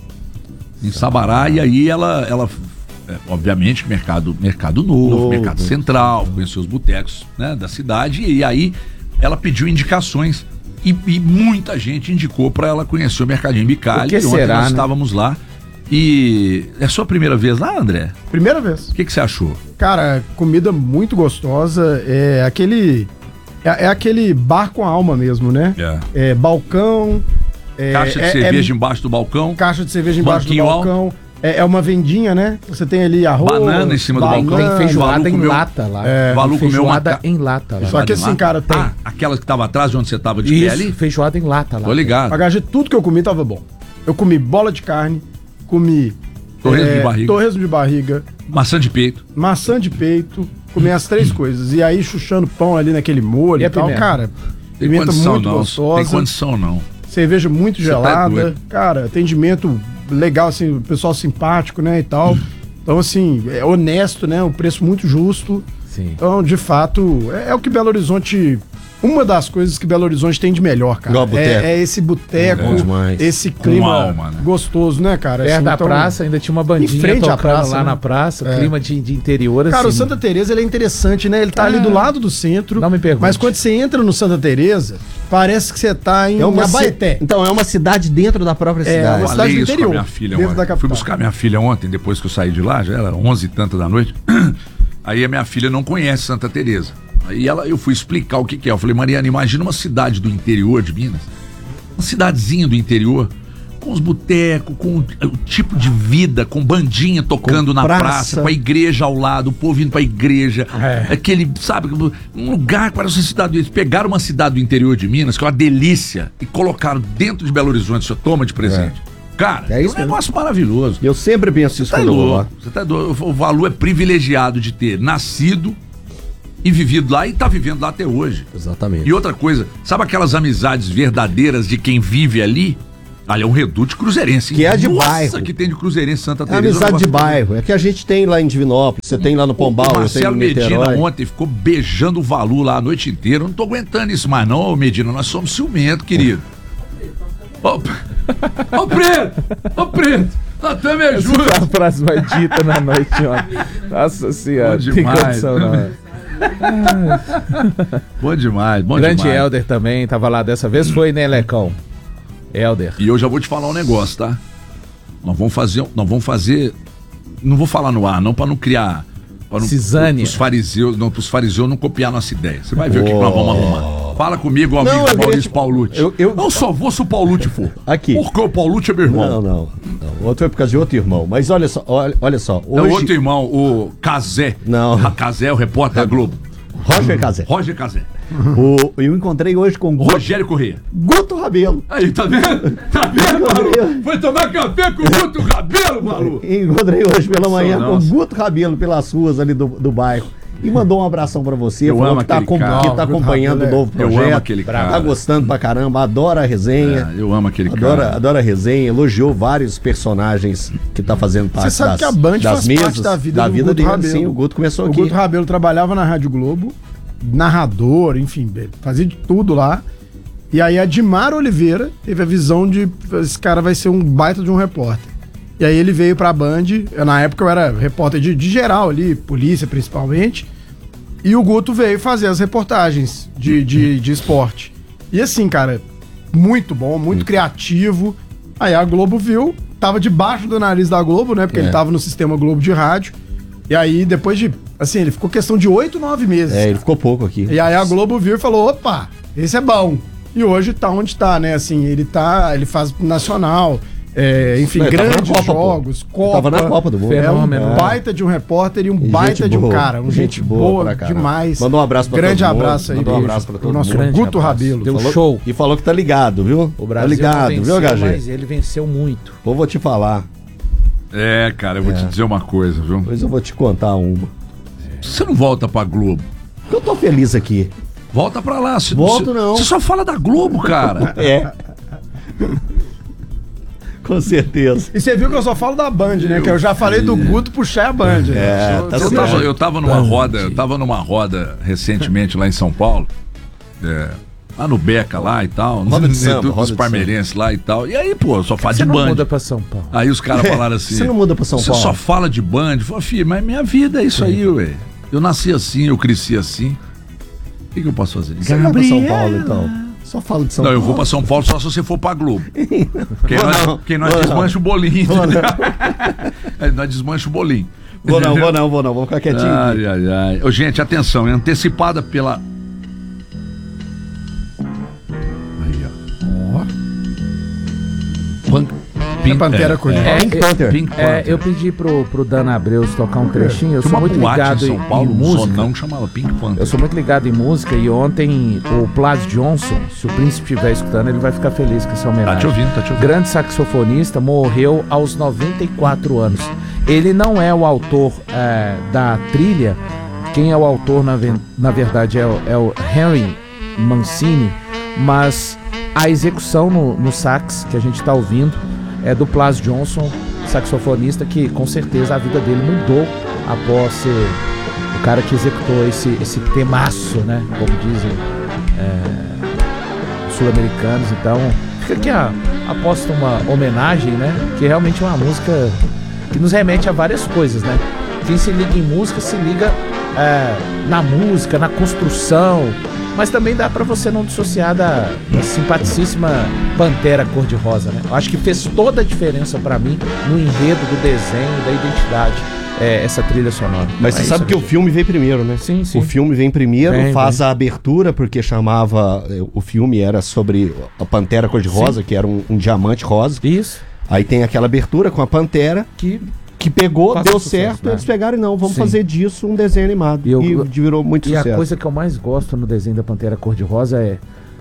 em Sabará, e aí ela, ela é, obviamente, mercado, mercado novo, novo, mercado central, conheceu os botecos, né, da cidade, e aí ela pediu indicações e, e muita gente indicou para ela conhecer o Mercadinho Bicalho. E ontem será, nós né? estávamos lá. E é a sua primeira vez lá, André? Primeira vez. O que, que você achou? Cara, comida muito gostosa, é aquele é, é aquele bar com alma mesmo, né? É, é balcão... É, caixa de é, cerveja é, embaixo do balcão. Caixa de cerveja embaixo do balcão. É, é uma vendinha, né? Você tem ali arroz... Banana em cima banana, do balcão. Tem feijoada em lata lá. É, Valu feijoada comeu uma... em lata lá. Só que assim, cara, tem... Ah, aquela que tava atrás de onde você tava de Isso, pé ali? Feijoada em lata lá. Tô ligado. H G, tudo que eu comi tava bom. Eu comi bola de carne, comi... Torresmo é, de barriga. Torresmo de barriga. Maçã de peito. Maçã de peito. Comi as três coisas. E aí, chuchando pão ali naquele molho e, e tal. Pimenta? Cara, tem pimenta condição, muito não. gostosa. Tem condição, não. Cerveja muito Você gelada. Tá cara, atendimento legal, assim, o pessoal simpático, né, e tal. Então, assim, é honesto, né? O preço muito justo. Sim. Então, de fato, é, é o que Belo Horizonte... Uma das coisas que Belo Horizonte tem de melhor, cara. É, é esse boteco, é esse clima alma, né? gostoso, né, cara? Perto assim, da então, praça, ainda tinha uma bandinha tocando praça, lá né? na praça, é. clima de, de interior, assim. Cara, o Santa Teresa, ele é interessante, né? Ele tá ah, ali do lado do centro. Não me pergunte. Mas quando você entra no Santa Teresa, parece que você tá em é uma Abaeté. Ci... Então, é uma cidade dentro da própria cidade. É uma cidade do interior. Minha filha, dentro da Fui buscar minha filha ontem, depois que eu saí de lá, já era onze e tanta da noite. Aí a minha filha não conhece Santa Teresa. Aí ela, eu fui explicar o que que é. Eu falei, Mariana, imagina uma cidade do interior de Minas, uma cidadezinha do interior, com os botecos, com o tipo de vida, com bandinha tocando com na praça. praça, com a igreja ao lado, o povo indo pra igreja. É. Aquele, sabe, um lugar que parece uma cidade. Eles pegaram uma cidade do interior de Minas, que é uma delícia, e colocaram dentro de Belo Horizonte, você toma de presente. É. Cara, é, isso é um negócio mesmo. Maravilhoso. Eu sempre penso isso quando eu vou lá. Você tá doido. O Valu é privilegiado de ter nascido e vivido lá e tá vivendo lá até hoje. Exatamente. E outra coisa, sabe aquelas amizades verdadeiras de quem vive ali? Ali é um reduto cruzeirense. Que é de Nossa, bairro. Que tem de cruzeirense Santa Teresa. É amizade de bairro. É que a gente tem lá em Divinópolis, você tem lá no Pombal, o Marcelo eu tenho no Niterói. Medina ontem ficou beijando o Valu lá a noite inteira. Eu não tô aguentando isso mais não, Medina. Nós somos ciumentos, querido. Ô, ô Preto! Ô Preto! Até me ajuda! Essa frase mais dita na noite ontem. Nossa senhora, bom demais, tem condição não. Bom demais, bom Grande demais. Helder também, tava lá dessa vez, foi, né, Lecão? Helder. E eu já vou te falar um negócio, tá? Nós vamos fazer, nós vamos fazer, não vou falar no ar, não, pra não criar, pra não, Cisânia. Os fariseus, não, pros fariseus não copiar nossa ideia. Você vai ver oh. o que, que nós vamos arrumar. Fala comigo, amigo não, Maurício te... Paulucci. Eu, eu... eu só vou se o Paulucci for. Aqui. Porque o Paulucci é meu irmão. Não, não, não. Outro é por causa de outro irmão. Mas olha só, olha, olha só. Hoje... É outro irmão, o Cazé. Não. Cazé é o repórter da Globo. Roger Cazé. Roger Cazé. O, eu encontrei hoje com o Rogério Corrêa. Guto Rabelo. Aí, tá vendo? Tá vendo, Malu? Foi tomar café com o Guto Rabelo, Malu. Encontrei hoje pela manhã Sou com o Guto Rabelo pelas ruas ali do, do bairro. E mandou um abração pra você. Eu falou amo que tá, com, que tá acompanhando o novo projeto. Eu amo aquele cara. Tá gostando pra caramba, adora a resenha. É, eu amo aquele adora, cara. Adora a resenha, elogiou vários personagens que tá fazendo parte Você sabe das, que a Band das faz mesas, parte da vida da do vida Guto dele. Rabelo. Sim, o Guto começou o aqui. O Guto Rabelo trabalhava na Rádio Globo, narrador, enfim, fazia de tudo lá. E aí a Dimar Oliveira teve a visão de esse cara vai ser um baita de um repórter. E aí ele veio pra Band, eu, na época eu era repórter de, de geral ali, polícia principalmente, e o Guto veio fazer as reportagens de, de, de esporte. E assim, cara, muito bom, muito criativo. Aí a Globo viu, tava debaixo do nariz da Globo, né, porque é. ele tava no sistema Globo de rádio. E aí depois de, assim, ele ficou questão de oito, nove meses. É, ele ficou pouco aqui. E aí a Globo viu e falou, opa, esse é bom. E hoje tá onde tá, né, assim, ele tá, ele faz nacional, é, enfim, é, grandes Copa, jogos, pô. Copa. Tava na Copa do Mundo. É um é. baita de um repórter e um e baita de um cara, um gente, gente boa, boa demais. Mandou um abraço pra Grande todo mundo. abraço aí, Mandou um abraço pra todo o nosso mundo. Guto Rabelo. Deu falou, show. E falou que tá ligado, viu? O Brasil tá ligado, venceu, viu, H G? Mas ele venceu muito. Ou vou te falar. É, cara, eu vou é. te dizer uma coisa, viu? Pois eu vou te contar uma. Você não volta pra Globo? Eu tô feliz aqui. Volta pra lá. Cê, Volto cê, não. Você só fala da Globo, cara. É. Com certeza. E você viu que eu só falo da Band, né? Eu que eu já falei do Guto puxar a Band. É, né? tá eu, tava, eu tava numa roda, eu tava numa roda recentemente lá em São Paulo. É, lá no Beca lá e tal. Roda de samba, dos roda parmeirenses lá e tal. E aí, pô, só fala você de Band. Você não muda pra São Paulo. Aí os caras falaram assim. Você não muda pra São você Paulo. Você só fala de Band. Eu falei, filho, mas minha vida é isso Sim. aí, ué. Eu nasci assim, eu cresci assim. O que, que eu posso fazer? Você vai pra São Paulo, então? Só falo de São não, Paulo. Não, eu vou pra São Paulo só se você for pra Globo. Quem vou nós, não, quem nós desmancha o bolinho. Nós desmancha o bolinho. Vou não, vou não, vou não. Vou ficar quietinho. Ai, ai, ai. Ô, gente, atenção. É antecipada pela... Aí, ó. Ó. Punk... Pink, Pantera Cor de é, Pink é, Panther. Pink Panther. É, eu pedi pro, pro Dana Abreus tocar um trechinho. Eu sou muito ligado em, em São Paulo, em música. não chamava Pink Panther. Eu sou muito ligado em música e ontem o Plas Johnson, se o Príncipe estiver escutando, ele vai ficar feliz com essa homenagem. Tá te ouvindo, tá te ouvindo. Grande saxofonista, morreu aos noventa e quatro anos. Ele não é o autor é, da trilha. Quem é o autor, na, na verdade, é o, é o Henry Mancini, mas a execução no, no sax que a gente está ouvindo é do Plas Johnson, saxofonista, que com certeza a vida dele mudou após ser o cara que executou esse, esse temaço, né? Como dizem é, sul-americanos. Então, fica aqui a, aposta uma homenagem, né? Que realmente é uma música que nos remete a várias coisas, né? Quem se liga em música se liga é, na música, na construção, mas também dá pra você não dissociar da, da simpaticíssima Pantera Cor-de-Rosa, né? Eu acho que fez toda a diferença pra mim no enredo do desenho, da identidade é, essa trilha sonora. Mas Então, você é sabe isso, que o gente. filme vem primeiro, né? Sim, sim. O filme vem primeiro, Vem, faz vem. a abertura, porque chamava... O filme era sobre a Pantera Cor-de-Rosa, Sim. que era um, um diamante rosa. Isso. Aí tem aquela abertura com a Pantera, que, que pegou, faz deu sucesso, certo, né? eles pegaram e não, vamos Sim. fazer disso um desenho animado. E, eu, e virou muito e sucesso. a coisa que eu mais gosto no desenho da Pantera Cor-de-Rosa é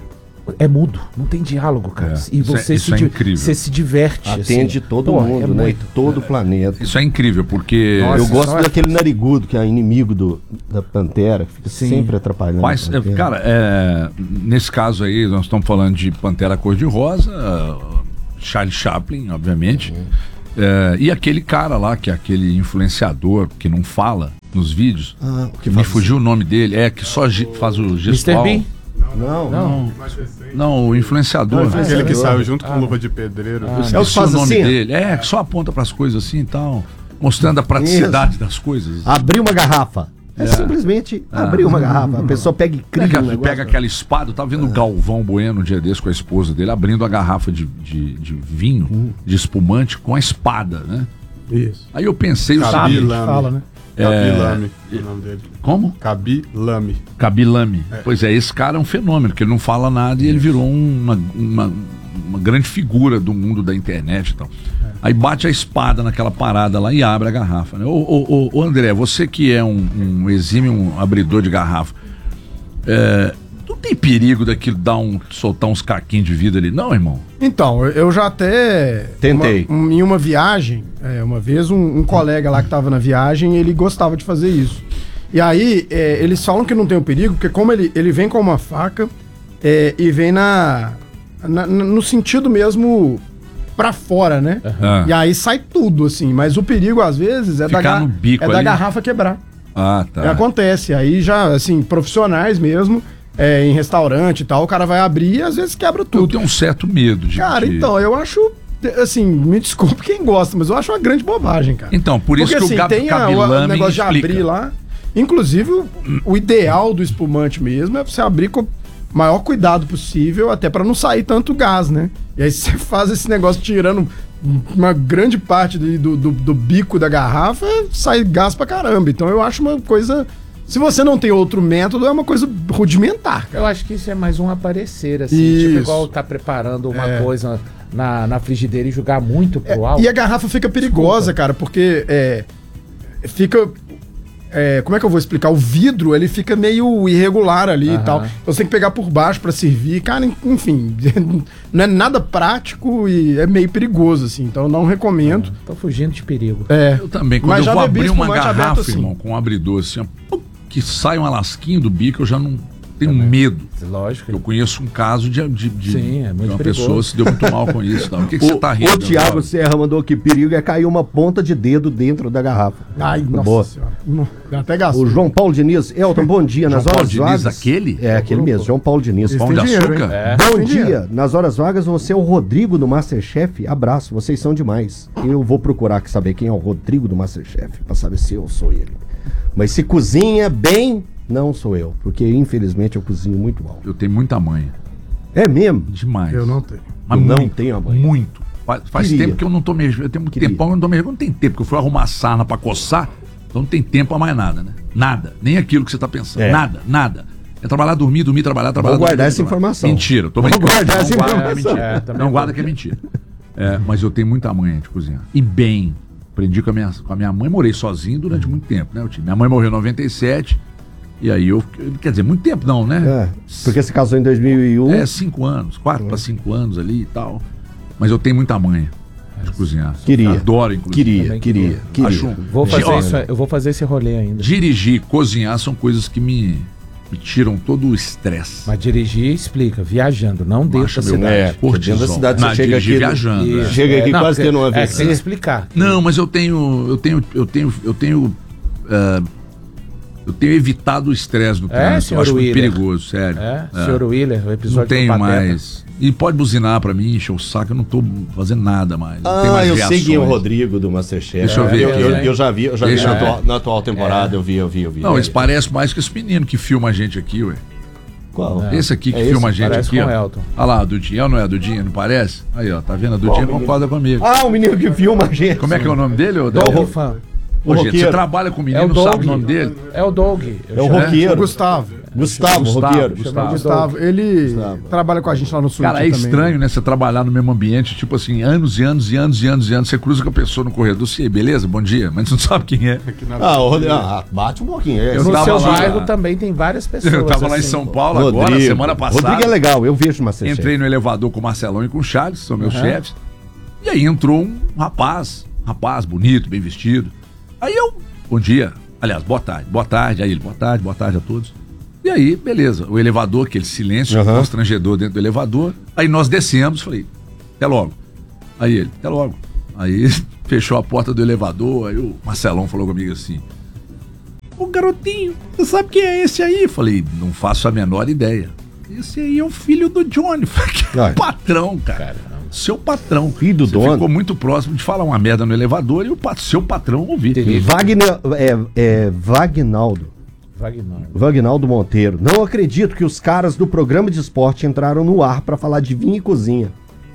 é mudo, não tem diálogo, cara. É, e isso é- você, isso se, é di- incrível. você se diverte. Atende assim. todo Pô, mundo, é né? muito. Todo o planeta. Isso é incrível, porque... eu Nossa, gosto só é- daquele narigudo, que é inimigo do, da Pantera, que fica Sim. sempre atrapalhando. a Mas, é, Pantera. cara, é, nesse caso aí, nós estamos falando de Pantera Cor-de-Rosa, uh, Charlie Chaplin, obviamente, é, e aquele cara lá, que é aquele influenciador que não fala nos vídeos, Ah, o que me faz- fugiu o nome dele, é que só ge- faz o gestual. Bean? Não, Não, não, o influenciador. Não, Aquele que saiu junto Ah. com luva de pedreiro. Eu É o que esqueci faz o nome assim, ó. dele. É, que só aponta para as coisas assim e tal, mostrando a praticidade das coisas. Abrir uma garrafa. É, simplesmente Ah. abrir uma garrafa. A pessoa pega e cria Pega, um negócio. pega aquela espada, eu tava vendo o Galvão Bueno um dia desse com a esposa dele, abrindo a garrafa de, de, de vinho, Hum. de espumante, com a espada, né? Isso. Aí eu pensei o Cabi seguinte. Lame. Fala, né? Cabi É, Lame, é o nome dele. Como? Cabi Lame. Kabilame. Pois é, esse cara é um fenômeno, porque ele não fala nada e ele virou uma, uma, uma grande figura do mundo da internet e tal. Aí bate a espada naquela parada lá e abre a garrafa, né? Ô, ô, ô, ô André, você que é um, um exímio um abridor de garrafa, é, não tem perigo daquilo dar um, soltar uns caquinhos de vida ali, não, irmão? Então, eu- eu já até... Tentei. uma- um- em uma viagem, é, uma vez um, um colega lá que tava na viagem, ele gostava de fazer isso. E aí, é, eles falam que não tem o perigo, porque como ele, ele vem com uma faca é, e vem na, na- na- no sentido mesmo pra fora, né? Aham. E aí sai tudo, assim. Mas o perigo, às vezes, é, da, Ficar ga- no bico é da ali. garrafa quebrar. Ah, tá. E acontece. Aí já, assim, profissionais mesmo, é, em restaurante e tal, o cara vai abrir e às vezes quebra Eu tudo. tenho um certo medo de... Cara, de- então, eu acho, assim, me desculpe quem gosta, mas eu acho uma grande bobagem, cara. Então, por isso Porque, que assim, o Gabi tem a- o, o Kabilame negócio de explica. abrir lá. Inclusive, o, o ideal do espumante mesmo é você abrir com o maior cuidado possível, até pra não sair tanto gás, né? E aí você faz esse negócio tirando uma grande parte do, do, do- do bico da garrafa, sai gás pra caramba. Então eu acho uma coisa... Se você não tem outro método, é uma coisa rudimentar, cara. Eu acho que isso é mais um aparecer, assim. Isso. Tipo, igual tá preparando uma É. coisa na, na frigideira e jogar muito pro alto. E a garrafa fica perigosa, cara, porque é, fica... é, como é que eu vou explicar? O vidro, ele fica meio irregular ali Aham. e tal. Você tem que pegar por baixo pra servir. Cara, enfim, não é nada prático e é meio perigoso, assim. Então eu não recomendo. Tô fugindo de perigo. É. Eu também, quando Mas eu já vou bebi abrir uma espumante aberto garrafa, assim. irmão, com um abridor assim, ó, pum, que sai uma lasquinha do bico, eu já não tenho medo. Lógico. Eu conheço um caso de, de, de, Sim, é de muito uma perigoso. pessoa se deu muito mal com isso. Não. O que, que O, você tá rindo? o Thiago agora? Serra mandou que perigo é cair uma ponta de dedo dentro da garrafa. Ai, Boa. nossa senhora. Não, dá até gastou. O João Paulo Diniz. Elton, bom dia. Nas João Paulo horas Diniz, vagas. aquele? É, aquele mesmo, João Paulo Diniz. Esse Pão tem de dinheiro, açúcar? hein? É. Bom Tem dia. dinheiro. Nas horas vagas, você é o Rodrigo do Masterchef. Abraço, vocês são demais. Eu vou procurar aqui saber quem é o Rodrigo do Masterchef, pra saber se eu sou ele. Mas se cozinha bem, não sou eu. Porque, infelizmente, eu cozinho muito mal. Eu tenho muita manha. É mesmo? Demais. Eu não tenho. Mas Eu não muito, tenho a manha. Muito. Faz, faz Queria. tempo que eu não tô mexendo. Eu tenho muito Queria. tempão que eu não tô mexendo. Não tem tempo, porque eu fui arrumar sarna pra coçar. Então não tem tempo a mais nada, né? Nada. Nem aquilo que você tá pensando. É. Nada, nada. É trabalhar, dormir, dormir, trabalhar, trabalhar. Vou guardar dormir, essa trabalhar. informação. Mentira, tô Vou brincando. guardar Não essa guarda, informação. É mentira. É, também não vou. guarda que é mentira. É, mas eu tenho muita manha de cozinhar. E bem. Aprendi com a minha, com a minha mãe, morei sozinho durante muito tempo, né? Eu tinha- Minha mãe morreu em noventa e sete. E aí eu. Quer dizer, muito tempo não, né? É, porque você casou em dois mil e um. É, cinco anos, quatro para cinco anos ali e tal. Mas eu tenho muita manha de cozinhar. Queria. Adoro, inclusive. Queria, Também queria, queria. Acho, Vou fazer Ó, isso, eu vou fazer esse rolê ainda. dirigir e cozinhar são coisas que me, me tiram todo o estresse. Mas dirigir explica, viajando, não dentro da meu, cidade. É, cortisol. dentro da cidade, Não, você chega dirigir aqui, viajando. Isso. é. chega aqui não, quase porque- tendo um É, tem A V C. que explicar. Não, mas eu tenho. Eu tenho. Eu tenho. Eu tenho. ah, eu tenho evitado o estresse no É, trânsito. Eu senhor acho muito Willer? perigoso, sério. É, senhor Willer, o episódio Não tenho do Pateta. mais. E pode buzinar pra mim, encher o saco, eu não tô fazendo nada mais. Não tenho Ah, mais eu sei quem é o reações. Rodrigo do Masterchef. Deixa eu ver eu, aqui. eu, eu já vi, eu já vi Deixa na, eu ver. atual, na atual temporada, eu vi, eu vi, eu vi. Não, É. eles parecem mais que esse menino que filma a gente aqui, ué. Qual? É. Esse aqui que É filma a esse? gente Parece aqui, com ó. o Elton. Olha lá, a Dudinha, não é a Dudinha, não parece? Aí, ó, tá vendo? A Dudinha concorda comigo. Ah, o menino que filma a gente. Como é que é o nome dele, ô Dom Daniel? Fã. Ô, gente, você trabalha com o menino, É o não Doug. sabe o nome dele? É o Doug. É o roqueiro. Gustavo. Gustavo, Gustavo, roqueiro. Gustavo. Gustavo. Ele Gustavo. trabalha com a gente lá no sul. Cara, é também. estranho, né? Você trabalhar no mesmo ambiente, tipo assim, anos e anos e anos e anos e anos. Você cruza com a pessoa no corredor, você, beleza, bom dia, mas você não sabe quem é. Ah, o, ah, bate um pouquinho. É. Eu no seu lá, bairro também tem várias pessoas. Eu tava lá assim. em São Paulo Rodrigo. agora, semana passada. Rodrigo é legal, eu vejo Masterchef. Entrei no elevador com o Marcelão e com o Charles, são meus Uhum. chefes. E aí entrou um rapaz, rapaz bonito, bem vestido. Aí eu, bom dia, aliás, boa tarde, boa tarde, aí ele, boa tarde, boa tarde a todos. E aí, beleza, o elevador, aquele silêncio Uhum. constrangedor dentro do elevador. Aí nós descemos, falei, até logo. Aí ele, até logo. Aí fechou a porta do elevador, aí o Marcelão falou comigo assim, ô garotinho, você sabe quem é esse aí? Falei, não faço a menor ideia. Esse aí é o filho do Johnny. Falei, patrão, cara. Seu patrão. Filho do Você dono. ficou muito próximo de falar uma merda no elevador e o pat- seu patrão ouvir. Wagner, é, é Vagnaldo. Vagnaldo. Vagnaldo Monteiro. Não acredito que os caras do programa de esporte entraram no ar pra falar de vinho e cozinha.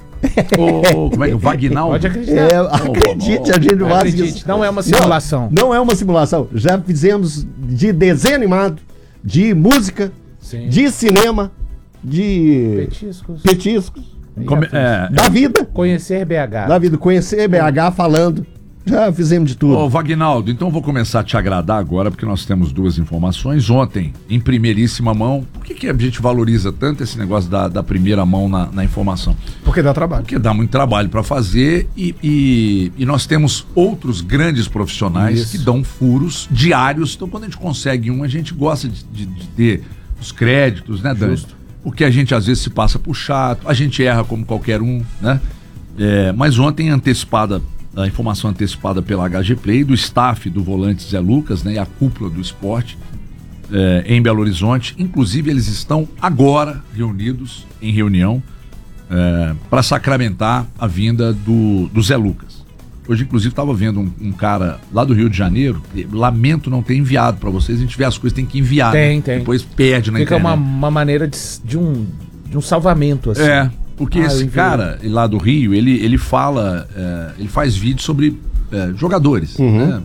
Ô, como é que é? O Vagnaldo? Pode acreditar. É, acredite, a gente faz Acredite, isso. não é uma simulação. Não, não é uma simulação. Já fizemos de desenho animado, de música, Sim. de cinema, de Petiscos. petiscos. Come- é, Da vida. Conhecer B H. Da vida. Conhecer B H falando. Já fizemos de tudo. Ô, Vagnaldo, então eu vou começar a te agradar agora, porque nós temos duas informações. Ontem, em primeiríssima mão, por que, que a gente valoriza tanto esse negócio da, da primeira mão na, na informação? Porque dá trabalho. Porque dá muito trabalho para fazer e, e, e nós temos outros grandes profissionais Isso. que dão furos diários. Então, quando a gente consegue um, a gente gosta de, de- de ter os créditos, né, Dani? Justo. Porque a gente às vezes se passa por chato, a gente erra como qualquer um, né? É, mas ontem, antecipada, a informação antecipada pela H G Play, do staff do volante Zé Lucas, né, e a cúpula do esporte é, em Belo Horizonte, inclusive eles estão agora reunidos em reunião é, para sacramentar a vinda do, do Zé Lucas. Hoje, inclusive, estava vendo um, um cara lá do Rio de Janeiro, lamento não ter enviado para vocês, a gente vê as coisas, tem que enviar. Tem, né? tem. Depois perde na Fica internet. uma, uma maneira de, de, um, de um salvamento, assim. É, porque Ah, eu esse enviei. cara lá do Rio, ele, ele fala, é, ele faz vídeo sobre é, jogadores, né?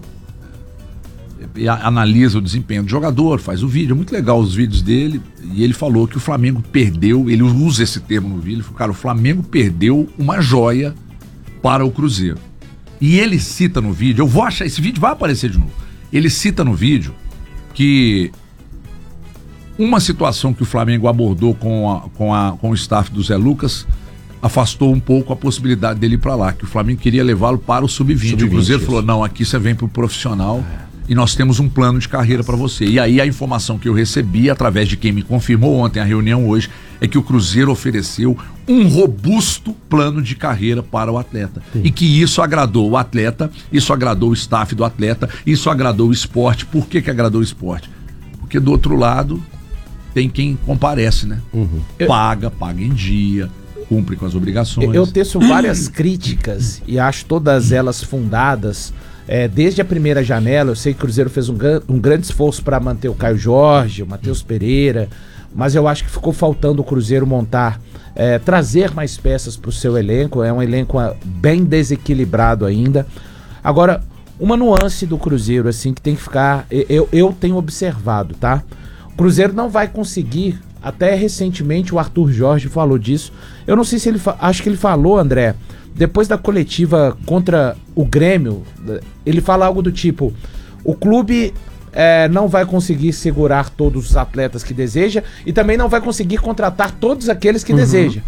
E a- analisa o desempenho do jogador, faz o vídeo, é muito legal os vídeos dele, e ele falou que o Flamengo perdeu, ele usa esse termo no vídeo, ele falou, cara, o Flamengo perdeu uma joia para o Cruzeiro. E ele cita no vídeo, eu vou achar, esse vídeo vai aparecer de novo, ele cita no vídeo que uma situação que o Flamengo abordou com, a, com, a, com o staff do Zé Lucas afastou um pouco a possibilidade dele ir para lá, que o Flamengo queria levá-lo para o sub vinte. sub vinte, O Cruzeiro isso. falou, não, aqui você vem para o profissional e nós temos um plano de carreira para você. E aí a informação que eu recebi, através de quem me confirmou ontem a reunião hoje, é que o Cruzeiro ofereceu um robusto plano de carreira para o atleta. E que isso agradou o atleta, isso agradou o staff do atleta, isso agradou o esporte. Por que que agradou o esporte? Porque do outro lado tem quem comparece, né? Paga, paga em dia, cumpre com as obrigações. Eu, eu teço várias críticas e acho todas elas fundadas. É, desde a primeira janela, eu sei que o Cruzeiro fez um, gran- um grande esforço para manter o Caio Jorge, o Matheus Pereira, mas eu acho que ficou faltando o Cruzeiro montar, é, trazer mais peças para o seu elenco. É um elenco ah, bem desequilibrado ainda. Agora, uma nuance do Cruzeiro, assim, que tem que ficar. Eu, eu tenho observado, tá? O Cruzeiro não vai conseguir. Até recentemente o Arthur Jorge falou disso. Eu não sei se ele. fa- Acho que ele falou, André, depois da coletiva contra o Grêmio, ele fala algo do tipo: o clube é, não vai conseguir segurar todos os atletas que deseja e também não vai conseguir contratar todos aqueles que Uhum. deseja.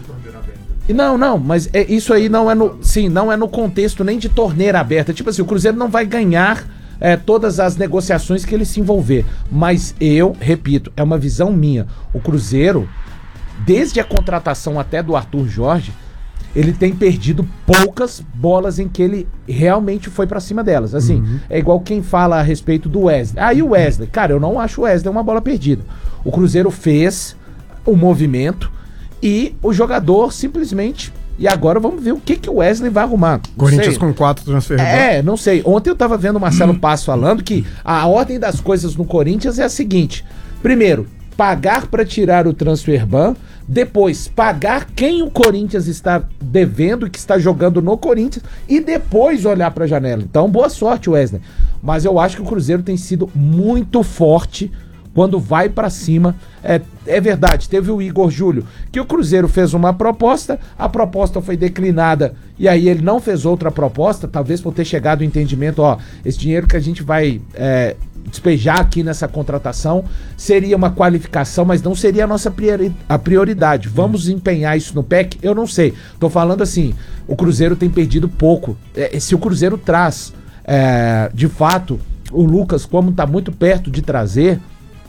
E não, não, mas é, isso aí não é no. Sim, não é no contexto nem de torneira aberta. Tipo assim, o Cruzeiro não vai ganhar é, todas as negociações que ele se envolver. Mas eu, repito, é uma visão minha. O Cruzeiro, desde a contratação até do Arthur Jorge, ele tem perdido poucas bolas em que ele realmente foi pra cima delas. Assim, é igual quem fala a respeito do Wesley. Ah, e o Wesley? Cara, eu não acho o Wesley uma bola perdida. O Cruzeiro fez o movimento e o jogador simplesmente... E agora vamos ver o que, que o Wesley vai arrumar. Não Corinthians sei. com quatro transferes. É, não sei. Ontem eu tava vendo o Marcelo Passo falando que a ordem das coisas no Corinthians é a seguinte. Primeiro, pagar para tirar o transfer ban, depois pagar quem o Corinthians está devendo, que está jogando no Corinthians, e depois olhar para a janela. Então, boa sorte, Wesley. Mas eu acho que o Cruzeiro tem sido muito forte quando vai para cima. É, é verdade, teve o Igor Júlio, que o Cruzeiro fez uma proposta, a proposta foi declinada, e aí ele não fez outra proposta, talvez por ter chegado ao entendimento, ó, esse dinheiro que a gente vai é, despejar aqui nessa contratação seria uma qualificação, mas não seria a nossa priori- a prioridade. Vamos empenhar isso no P E C? Eu não sei. Tô falando assim, o Cruzeiro tem perdido pouco. É, se o Cruzeiro traz, é, de fato, o Lucas, como tá muito perto de trazer,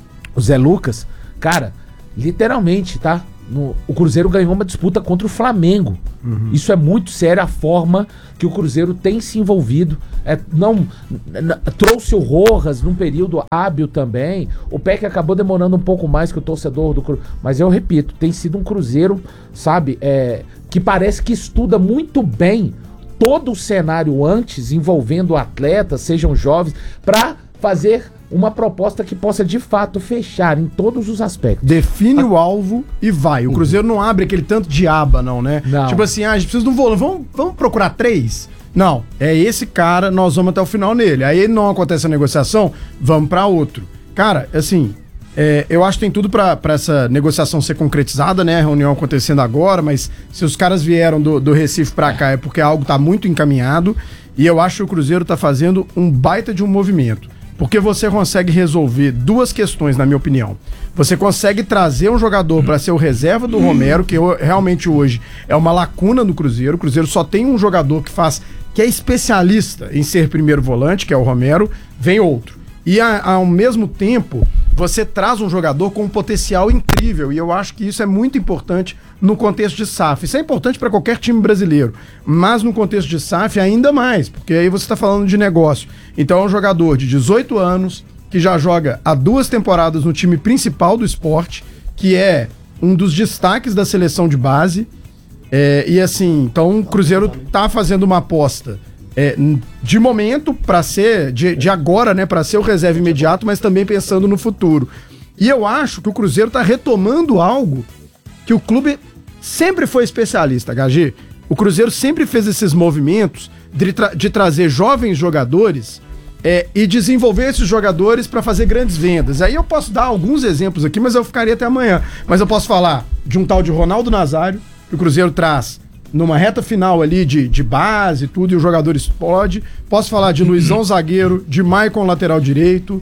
o Zé Lucas, cara, literalmente, tá? No, o Cruzeiro ganhou uma disputa contra o Flamengo. Uhum. Isso é muito sério, a forma que o Cruzeiro tem se envolvido. É, não n- trouxe o Rojas num período hábil também. O P E C acabou demorando um pouco mais que o torcedor do Cruzeiro. Mas eu repito, tem sido um Cruzeiro, sabe, é, que parece que estuda muito bem todo o cenário antes, envolvendo atletas, sejam jovens, para fazer uma proposta que possa de fato fechar em todos os aspectos. Define o alvo e vai. O Cruzeiro não abre aquele tanto de aba, não, né? Não. Tipo assim, ah, a gente precisa de um volante, vamos, vamos procurar três? Não, é esse cara, nós vamos até o final nele. Aí não acontece a negociação, vamos pra outro. Cara, assim, é, eu acho que tem tudo pra, pra essa negociação ser concretizada, né? A reunião acontecendo agora, mas se os caras vieram do, do Recife pra cá é porque algo tá muito encaminhado, e eu acho que o Cruzeiro tá fazendo um baita de um movimento. Porque você consegue resolver duas questões, na minha opinião. Você consegue trazer um jogador para ser o reserva do Romero, que eu, realmente hoje é uma lacuna no Cruzeiro. O Cruzeiro só tem um jogador que faz, que é especialista em ser primeiro volante, que é o Romero, vem outro. E a, ao mesmo tempo, você traz um jogador com um potencial incrível. E eu acho que isso é muito importante no contexto de S A F. Isso é importante para qualquer time brasileiro. Mas no contexto de S A F ainda mais, porque aí você está falando de negócio. Então é um jogador de dezoito anos, que já joga há duas temporadas no time principal do esporte, que é um dos destaques da seleção de base. É, e assim, então o Cruzeiro tá fazendo uma aposta É, de momento, para ser, de, de agora, né, para ser o reserva imediato, mas também pensando no futuro. E eu acho que o Cruzeiro tá retomando algo que o clube sempre foi especialista, H G. O Cruzeiro sempre fez esses movimentos de, tra- de trazer jovens jogadores é, e desenvolver esses jogadores para fazer grandes vendas. Aí eu posso dar alguns exemplos aqui, mas eu ficaria até amanhã. Mas eu posso falar de um tal de Ronaldo Nazário, que o Cruzeiro traz numa reta final ali de, de base e tudo, e o jogador explode. Posso falar de Luizão zagueiro, de Maicon lateral direito,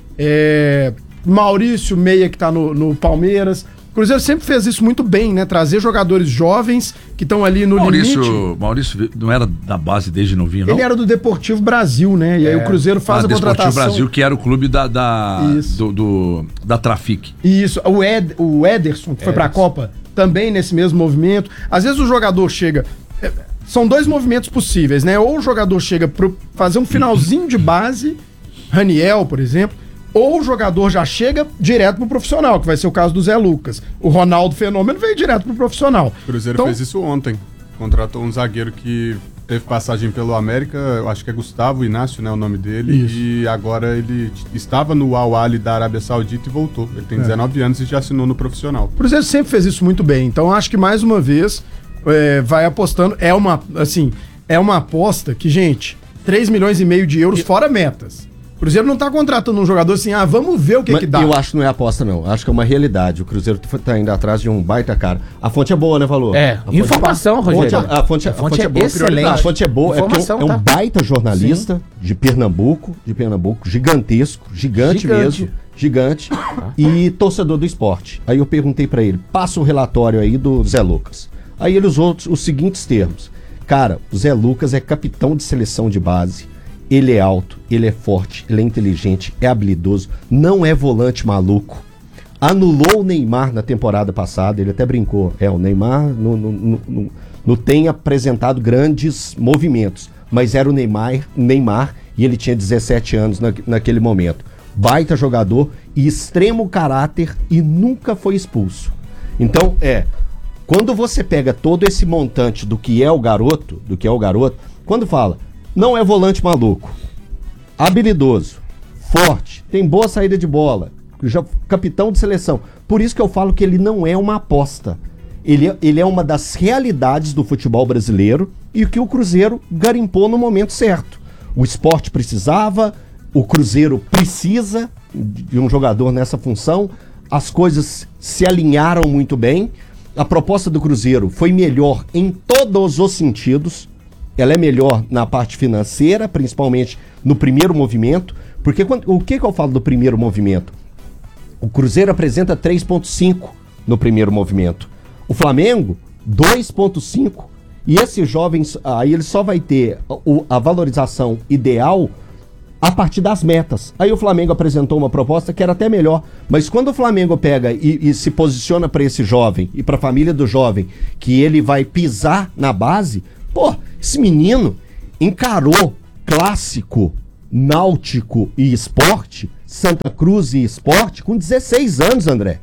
é, Maurício Meia que tá no, no Palmeiras. O Cruzeiro sempre fez isso muito bem, né? Trazer jogadores jovens que estão ali no Maurício, limite. Maurício não era da base desde novinho, não? Ele era do Deportivo Brasil, né? E aí É. o Cruzeiro faz Ah, a Desportivo contratação. Brasil, que era o clube da, da, do, do- da Trafic. Isso, o, Ed, o Ederson, que foi pra Copa, também nesse mesmo movimento. Às vezes o jogador chega... é, São dois movimentos possíveis, né? Ou o jogador chega pra fazer um finalzinho de base, Raniel, por exemplo, ou o jogador já chega direto pro profissional, que vai ser o caso do Zé Lucas. O Ronaldo Fenômeno veio direto pro profissional. O Cruzeiro Então- fez isso ontem. Contratou um zagueiro que teve passagem pelo América, eu acho que é Gustavo Inácio, né, o nome dele. Isso. E agora ele t- estava no Al Ahly da Arábia Saudita e voltou. Ele tem É. dezenove anos e já assinou no profissional. O Cruzeiro sempre fez isso muito bem. Então acho que mais uma vez é, vai apostando. É uma, assim, é uma aposta que, gente, três milhões e meio de euros fora metas. O Cruzeiro não tá contratando um jogador assim, ah, vamos ver o que Mas que dá. eu acho que não é aposta, não. Acho que é uma realidade. O Cruzeiro tá indo atrás de um baita cara. A fonte é boa, né, Valor? É, A fonte informação, a fonte Rogério. é- A fonte, a fonte é boa. excelente. A fonte é boa. É, porque é um- Informação, é um, tá? baita jornalista de Pernambuco, de Pernambuco, gigantesco, gigante, Gigante. mesmo, gigante, e torcedor do esporte. Aí eu perguntei pra ele, passa o relatório aí do Zé Lucas. Aí ele usou os seguintes termos. Cara, o Zé Lucas é capitão de seleção de base. Ele é alto, ele é forte, ele é inteligente, é habilidoso, não é volante maluco. Anulou o Neymar na temporada passada, ele até brincou. É, o Neymar não, não, não, não, não tem apresentado grandes movimentos, mas era o Neymar, Neymar e ele tinha dezessete anos na, naquele momento. Baita jogador e extremo caráter e nunca foi expulso. Então, é, quando você pega todo esse montante do que é o garoto, do que é o garoto, quando fala, não é volante maluco, habilidoso, forte, tem boa saída de bola, já capitão de seleção. Por isso que eu falo que ele não é uma aposta. Ele, é- ele é uma das realidades do futebol brasileiro e que o Cruzeiro garimpou no momento certo. O esporte precisava, o Cruzeiro precisa de um jogador nessa função, as coisas se alinharam muito bem, a proposta do Cruzeiro foi melhor em todos os sentidos, ela é melhor na parte financeira, principalmente no primeiro movimento, porque quando, o que, que eu falo do primeiro movimento? O Cruzeiro apresenta três vírgula cinco no primeiro movimento, o Flamengo dois vírgula cinco, e esses jovens, aí ele só vai ter o- a valorização ideal a partir das metas. Aí o Flamengo apresentou uma proposta que era até melhor, mas quando o Flamengo pega e, e se posiciona para esse jovem e para a família do jovem, que ele vai pisar na base, pô, esse menino encarou clássico, náutico e esporte, Santa Cruz e esporte, com dezesseis anos, André.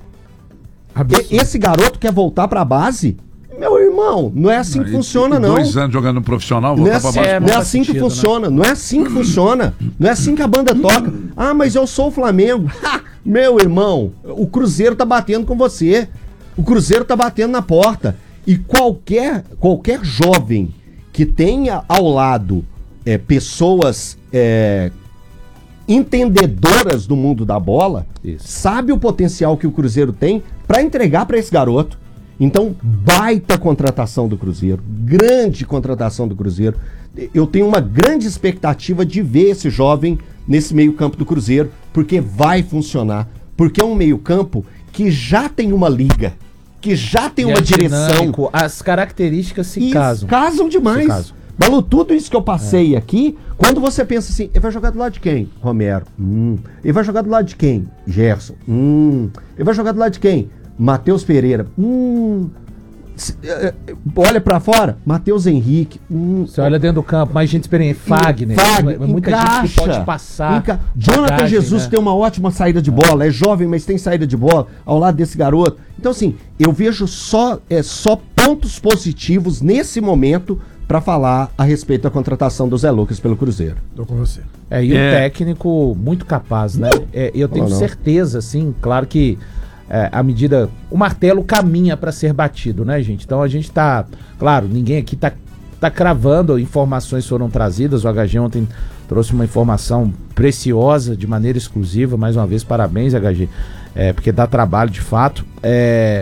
E- esse garoto quer voltar para a base? Meu irmão, não é assim que E- funciona, e não. Dois anos jogando no profissional, Não é voltar assim, pra base. não é assim que funciona, não é assim que funciona. Não é assim que a banda toca. Ah, mas eu sou o Flamengo. Ha! Meu irmão, o Cruzeiro tá batendo com você. O Cruzeiro tá batendo na porta. E qualquer, qualquer jovem que tenha ao lado é, pessoas é, entendedoras do mundo da bola, sabe o potencial que o Cruzeiro tem para entregar para esse garoto. Então, baita contratação do Cruzeiro, grande contratação do Cruzeiro. Eu tenho uma grande expectativa de ver esse jovem nesse meio-campo do Cruzeiro, porque vai funcionar. Porque é um meio-campo que já tem uma liga, que já tem E uma é direção. dinâmico, as características se Isso, casam. Casam demais. Se casam. Balu, tudo isso que eu passei aqui, quando você pensa assim, ele vai jogar do lado de quem? Romero. Hum. Ele vai jogar do lado de quem? Gerson. Hum. Ele vai jogar do lado de quem? Matheus Pereira. Hum. Se- eh, eh, Olha pra fora, Matheus Henrique. Hum. Você olha dentro do campo, mais gente experiente. Fagner. Fagner, muita encaixa. gente que pode passar. Enca- Jonathan bagagem, Jesus né? tem uma ótima saída de bola, é jovem, mas tem saída de bola ao lado desse garoto. Então, assim, eu vejo só, é, só pontos positivos nesse momento pra falar a respeito da contratação do Zé Lucas pelo Cruzeiro. Tô com você. É, e É. um técnico muito capaz, né? É, eu tenho Fala não. certeza, assim, claro que é, à medida. O martelo caminha para ser batido, né, gente? Então a gente tá. Claro, ninguém aqui tá, tá cravando, informações foram trazidas. O H G ontem trouxe uma informação preciosa, de maneira exclusiva. Mais uma vez, parabéns, H G, é, porque dá trabalho de fato. É.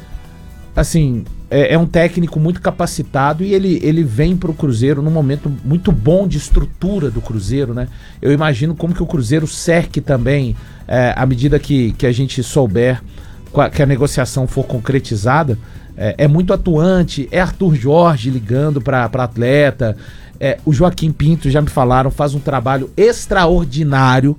Assim, é, é um técnico muito capacitado e ele, ele vem pro Cruzeiro num momento muito bom de estrutura do Cruzeiro, né? Eu imagino como que o Cruzeiro cerque também, é, à medida que, que a gente souber qua- que a negociação for concretizada, é, é muito atuante, é Arthur Jorge ligando para atleta, é, o Joaquim Pinto, já me falaram, faz um trabalho extraordinário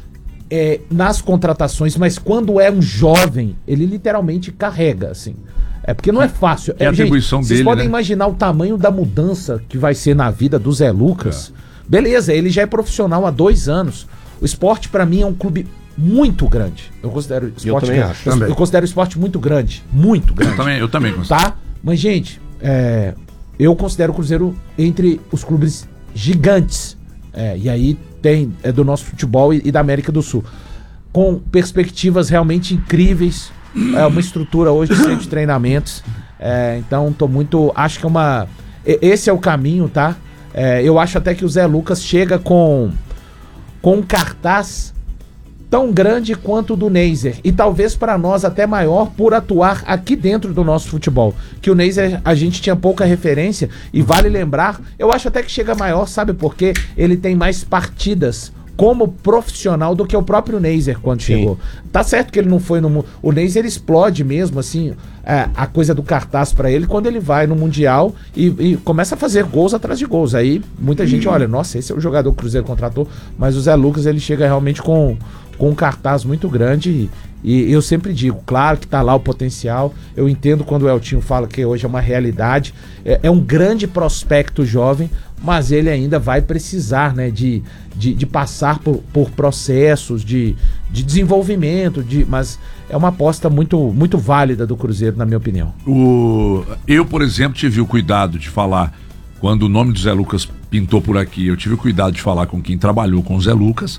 é, nas contratações, mas quando é um jovem, ele literalmente carrega, assim. É porque não é fácil. Que é a gente, atribuição vocês dele, podem né? imaginar o tamanho da mudança que vai ser na vida do Zé Lucas. Beleza, ele já é profissional há dois anos. O esporte, pra mim, é um clube muito grande. Eu considero o esporte também grande. acho. Eu, Também. eu considero o esporte muito grande. Muito grande. Eu também, eu também considero. Tá? Mas, gente, é, eu considero o Cruzeiro entre os clubes gigantes. É, e aí tem é, do nosso futebol e, e da América do Sul. Com perspectivas realmente incríveis. É uma estrutura hoje de centro de treinamentos. É, então, tô muito. Acho que é uma. e- Esse é o caminho, tá? É, eu acho até que o Zé Lucas chega com, com um cartaz tão grande quanto o do Neiser. E talvez para nós até maior por atuar aqui dentro do nosso futebol. Que o Neiser a gente tinha pouca referência. E vale lembrar, eu acho até que chega maior, sabe por quê? Ele tem mais partidas como profissional do que o próprio Neiser quando Sim. chegou. Tá certo que ele não foi no... mu- O Neiser explode mesmo, assim, é, a coisa do cartaz pra ele quando ele vai no Mundial e, e começa a fazer gols atrás de gols. Aí muita gente olha, nossa, esse é o jogador que o Cruzeiro contratou, mas o Zé Lucas, ele chega realmente com, com um cartaz muito grande e, e eu sempre digo, claro que tá lá o potencial, eu entendo quando o Eltinho fala que hoje é uma realidade, é, é um grande prospecto jovem, mas ele ainda vai precisar, né, de, de, de passar por, por processos de, de desenvolvimento, de, mas é uma aposta muito, muito válida do Cruzeiro, na minha opinião. O... Eu, por exemplo, tive o cuidado de falar, quando o nome do Zé Lucas pintou por aqui, eu tive o cuidado de falar com quem trabalhou com o Zé Lucas,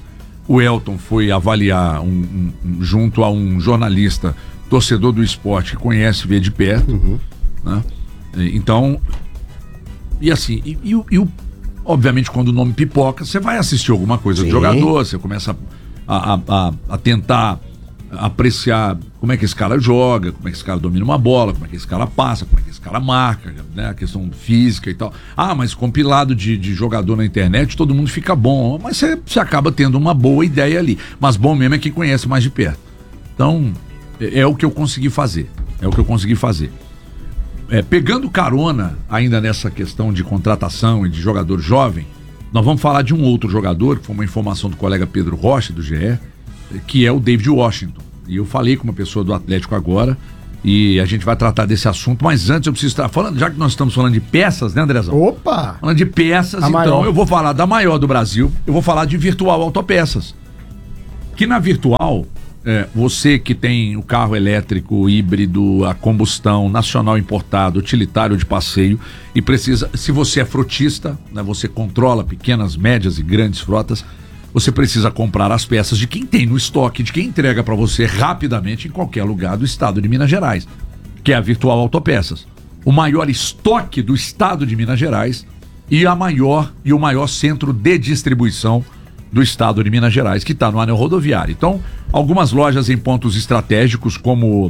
o Elton foi avaliar um, um, um, junto a um jornalista, torcedor do esporte, que conhece, vê de perto, uhum. né? Então, e assim, e, e, e o, obviamente quando o nome pipoca, você vai assistir alguma coisa Sim. do jogador, você começa a, a, a, a tentar apreciar como é que esse cara joga, como é que esse cara domina uma bola, como é que esse cara passa, como é que esse cara marca, né? A questão física e tal. Ah, mas compilado de, de jogador na internet, todo mundo fica bom, mas você, você acaba tendo uma boa ideia ali. Mas bom mesmo é quem conhece mais de perto. Então, é, é o que eu consegui fazer. É o que eu consegui fazer. É, pegando carona ainda nessa questão de contratação e de jogador jovem, nós vamos falar de um outro jogador, que foi uma informação do colega Pedro Rocha, do G E, que é o David Washington. E eu falei com uma pessoa do Atlético agora e a gente vai tratar desse assunto, mas antes eu preciso estar falando, já que nós estamos falando de peças, né, Andrezão? Opa! Falando de peças, a então maior. Eu vou falar da maior do Brasil, eu vou falar de Virtual Autopeças. Que na Virtual, é, você que tem o carro elétrico, híbrido, a combustão, nacional importado, utilitário de passeio e precisa, se você é frotista, né, você controla pequenas, médias e grandes frotas, você precisa comprar as peças de quem tem no estoque, de quem entrega para você rapidamente em qualquer lugar do estado de Minas Gerais, que é a Virtual Autopeças. O maior estoque do estado de Minas Gerais e a maior e o maior centro de distribuição do estado de Minas Gerais, que está no anel rodoviário. Então, algumas lojas em pontos estratégicos como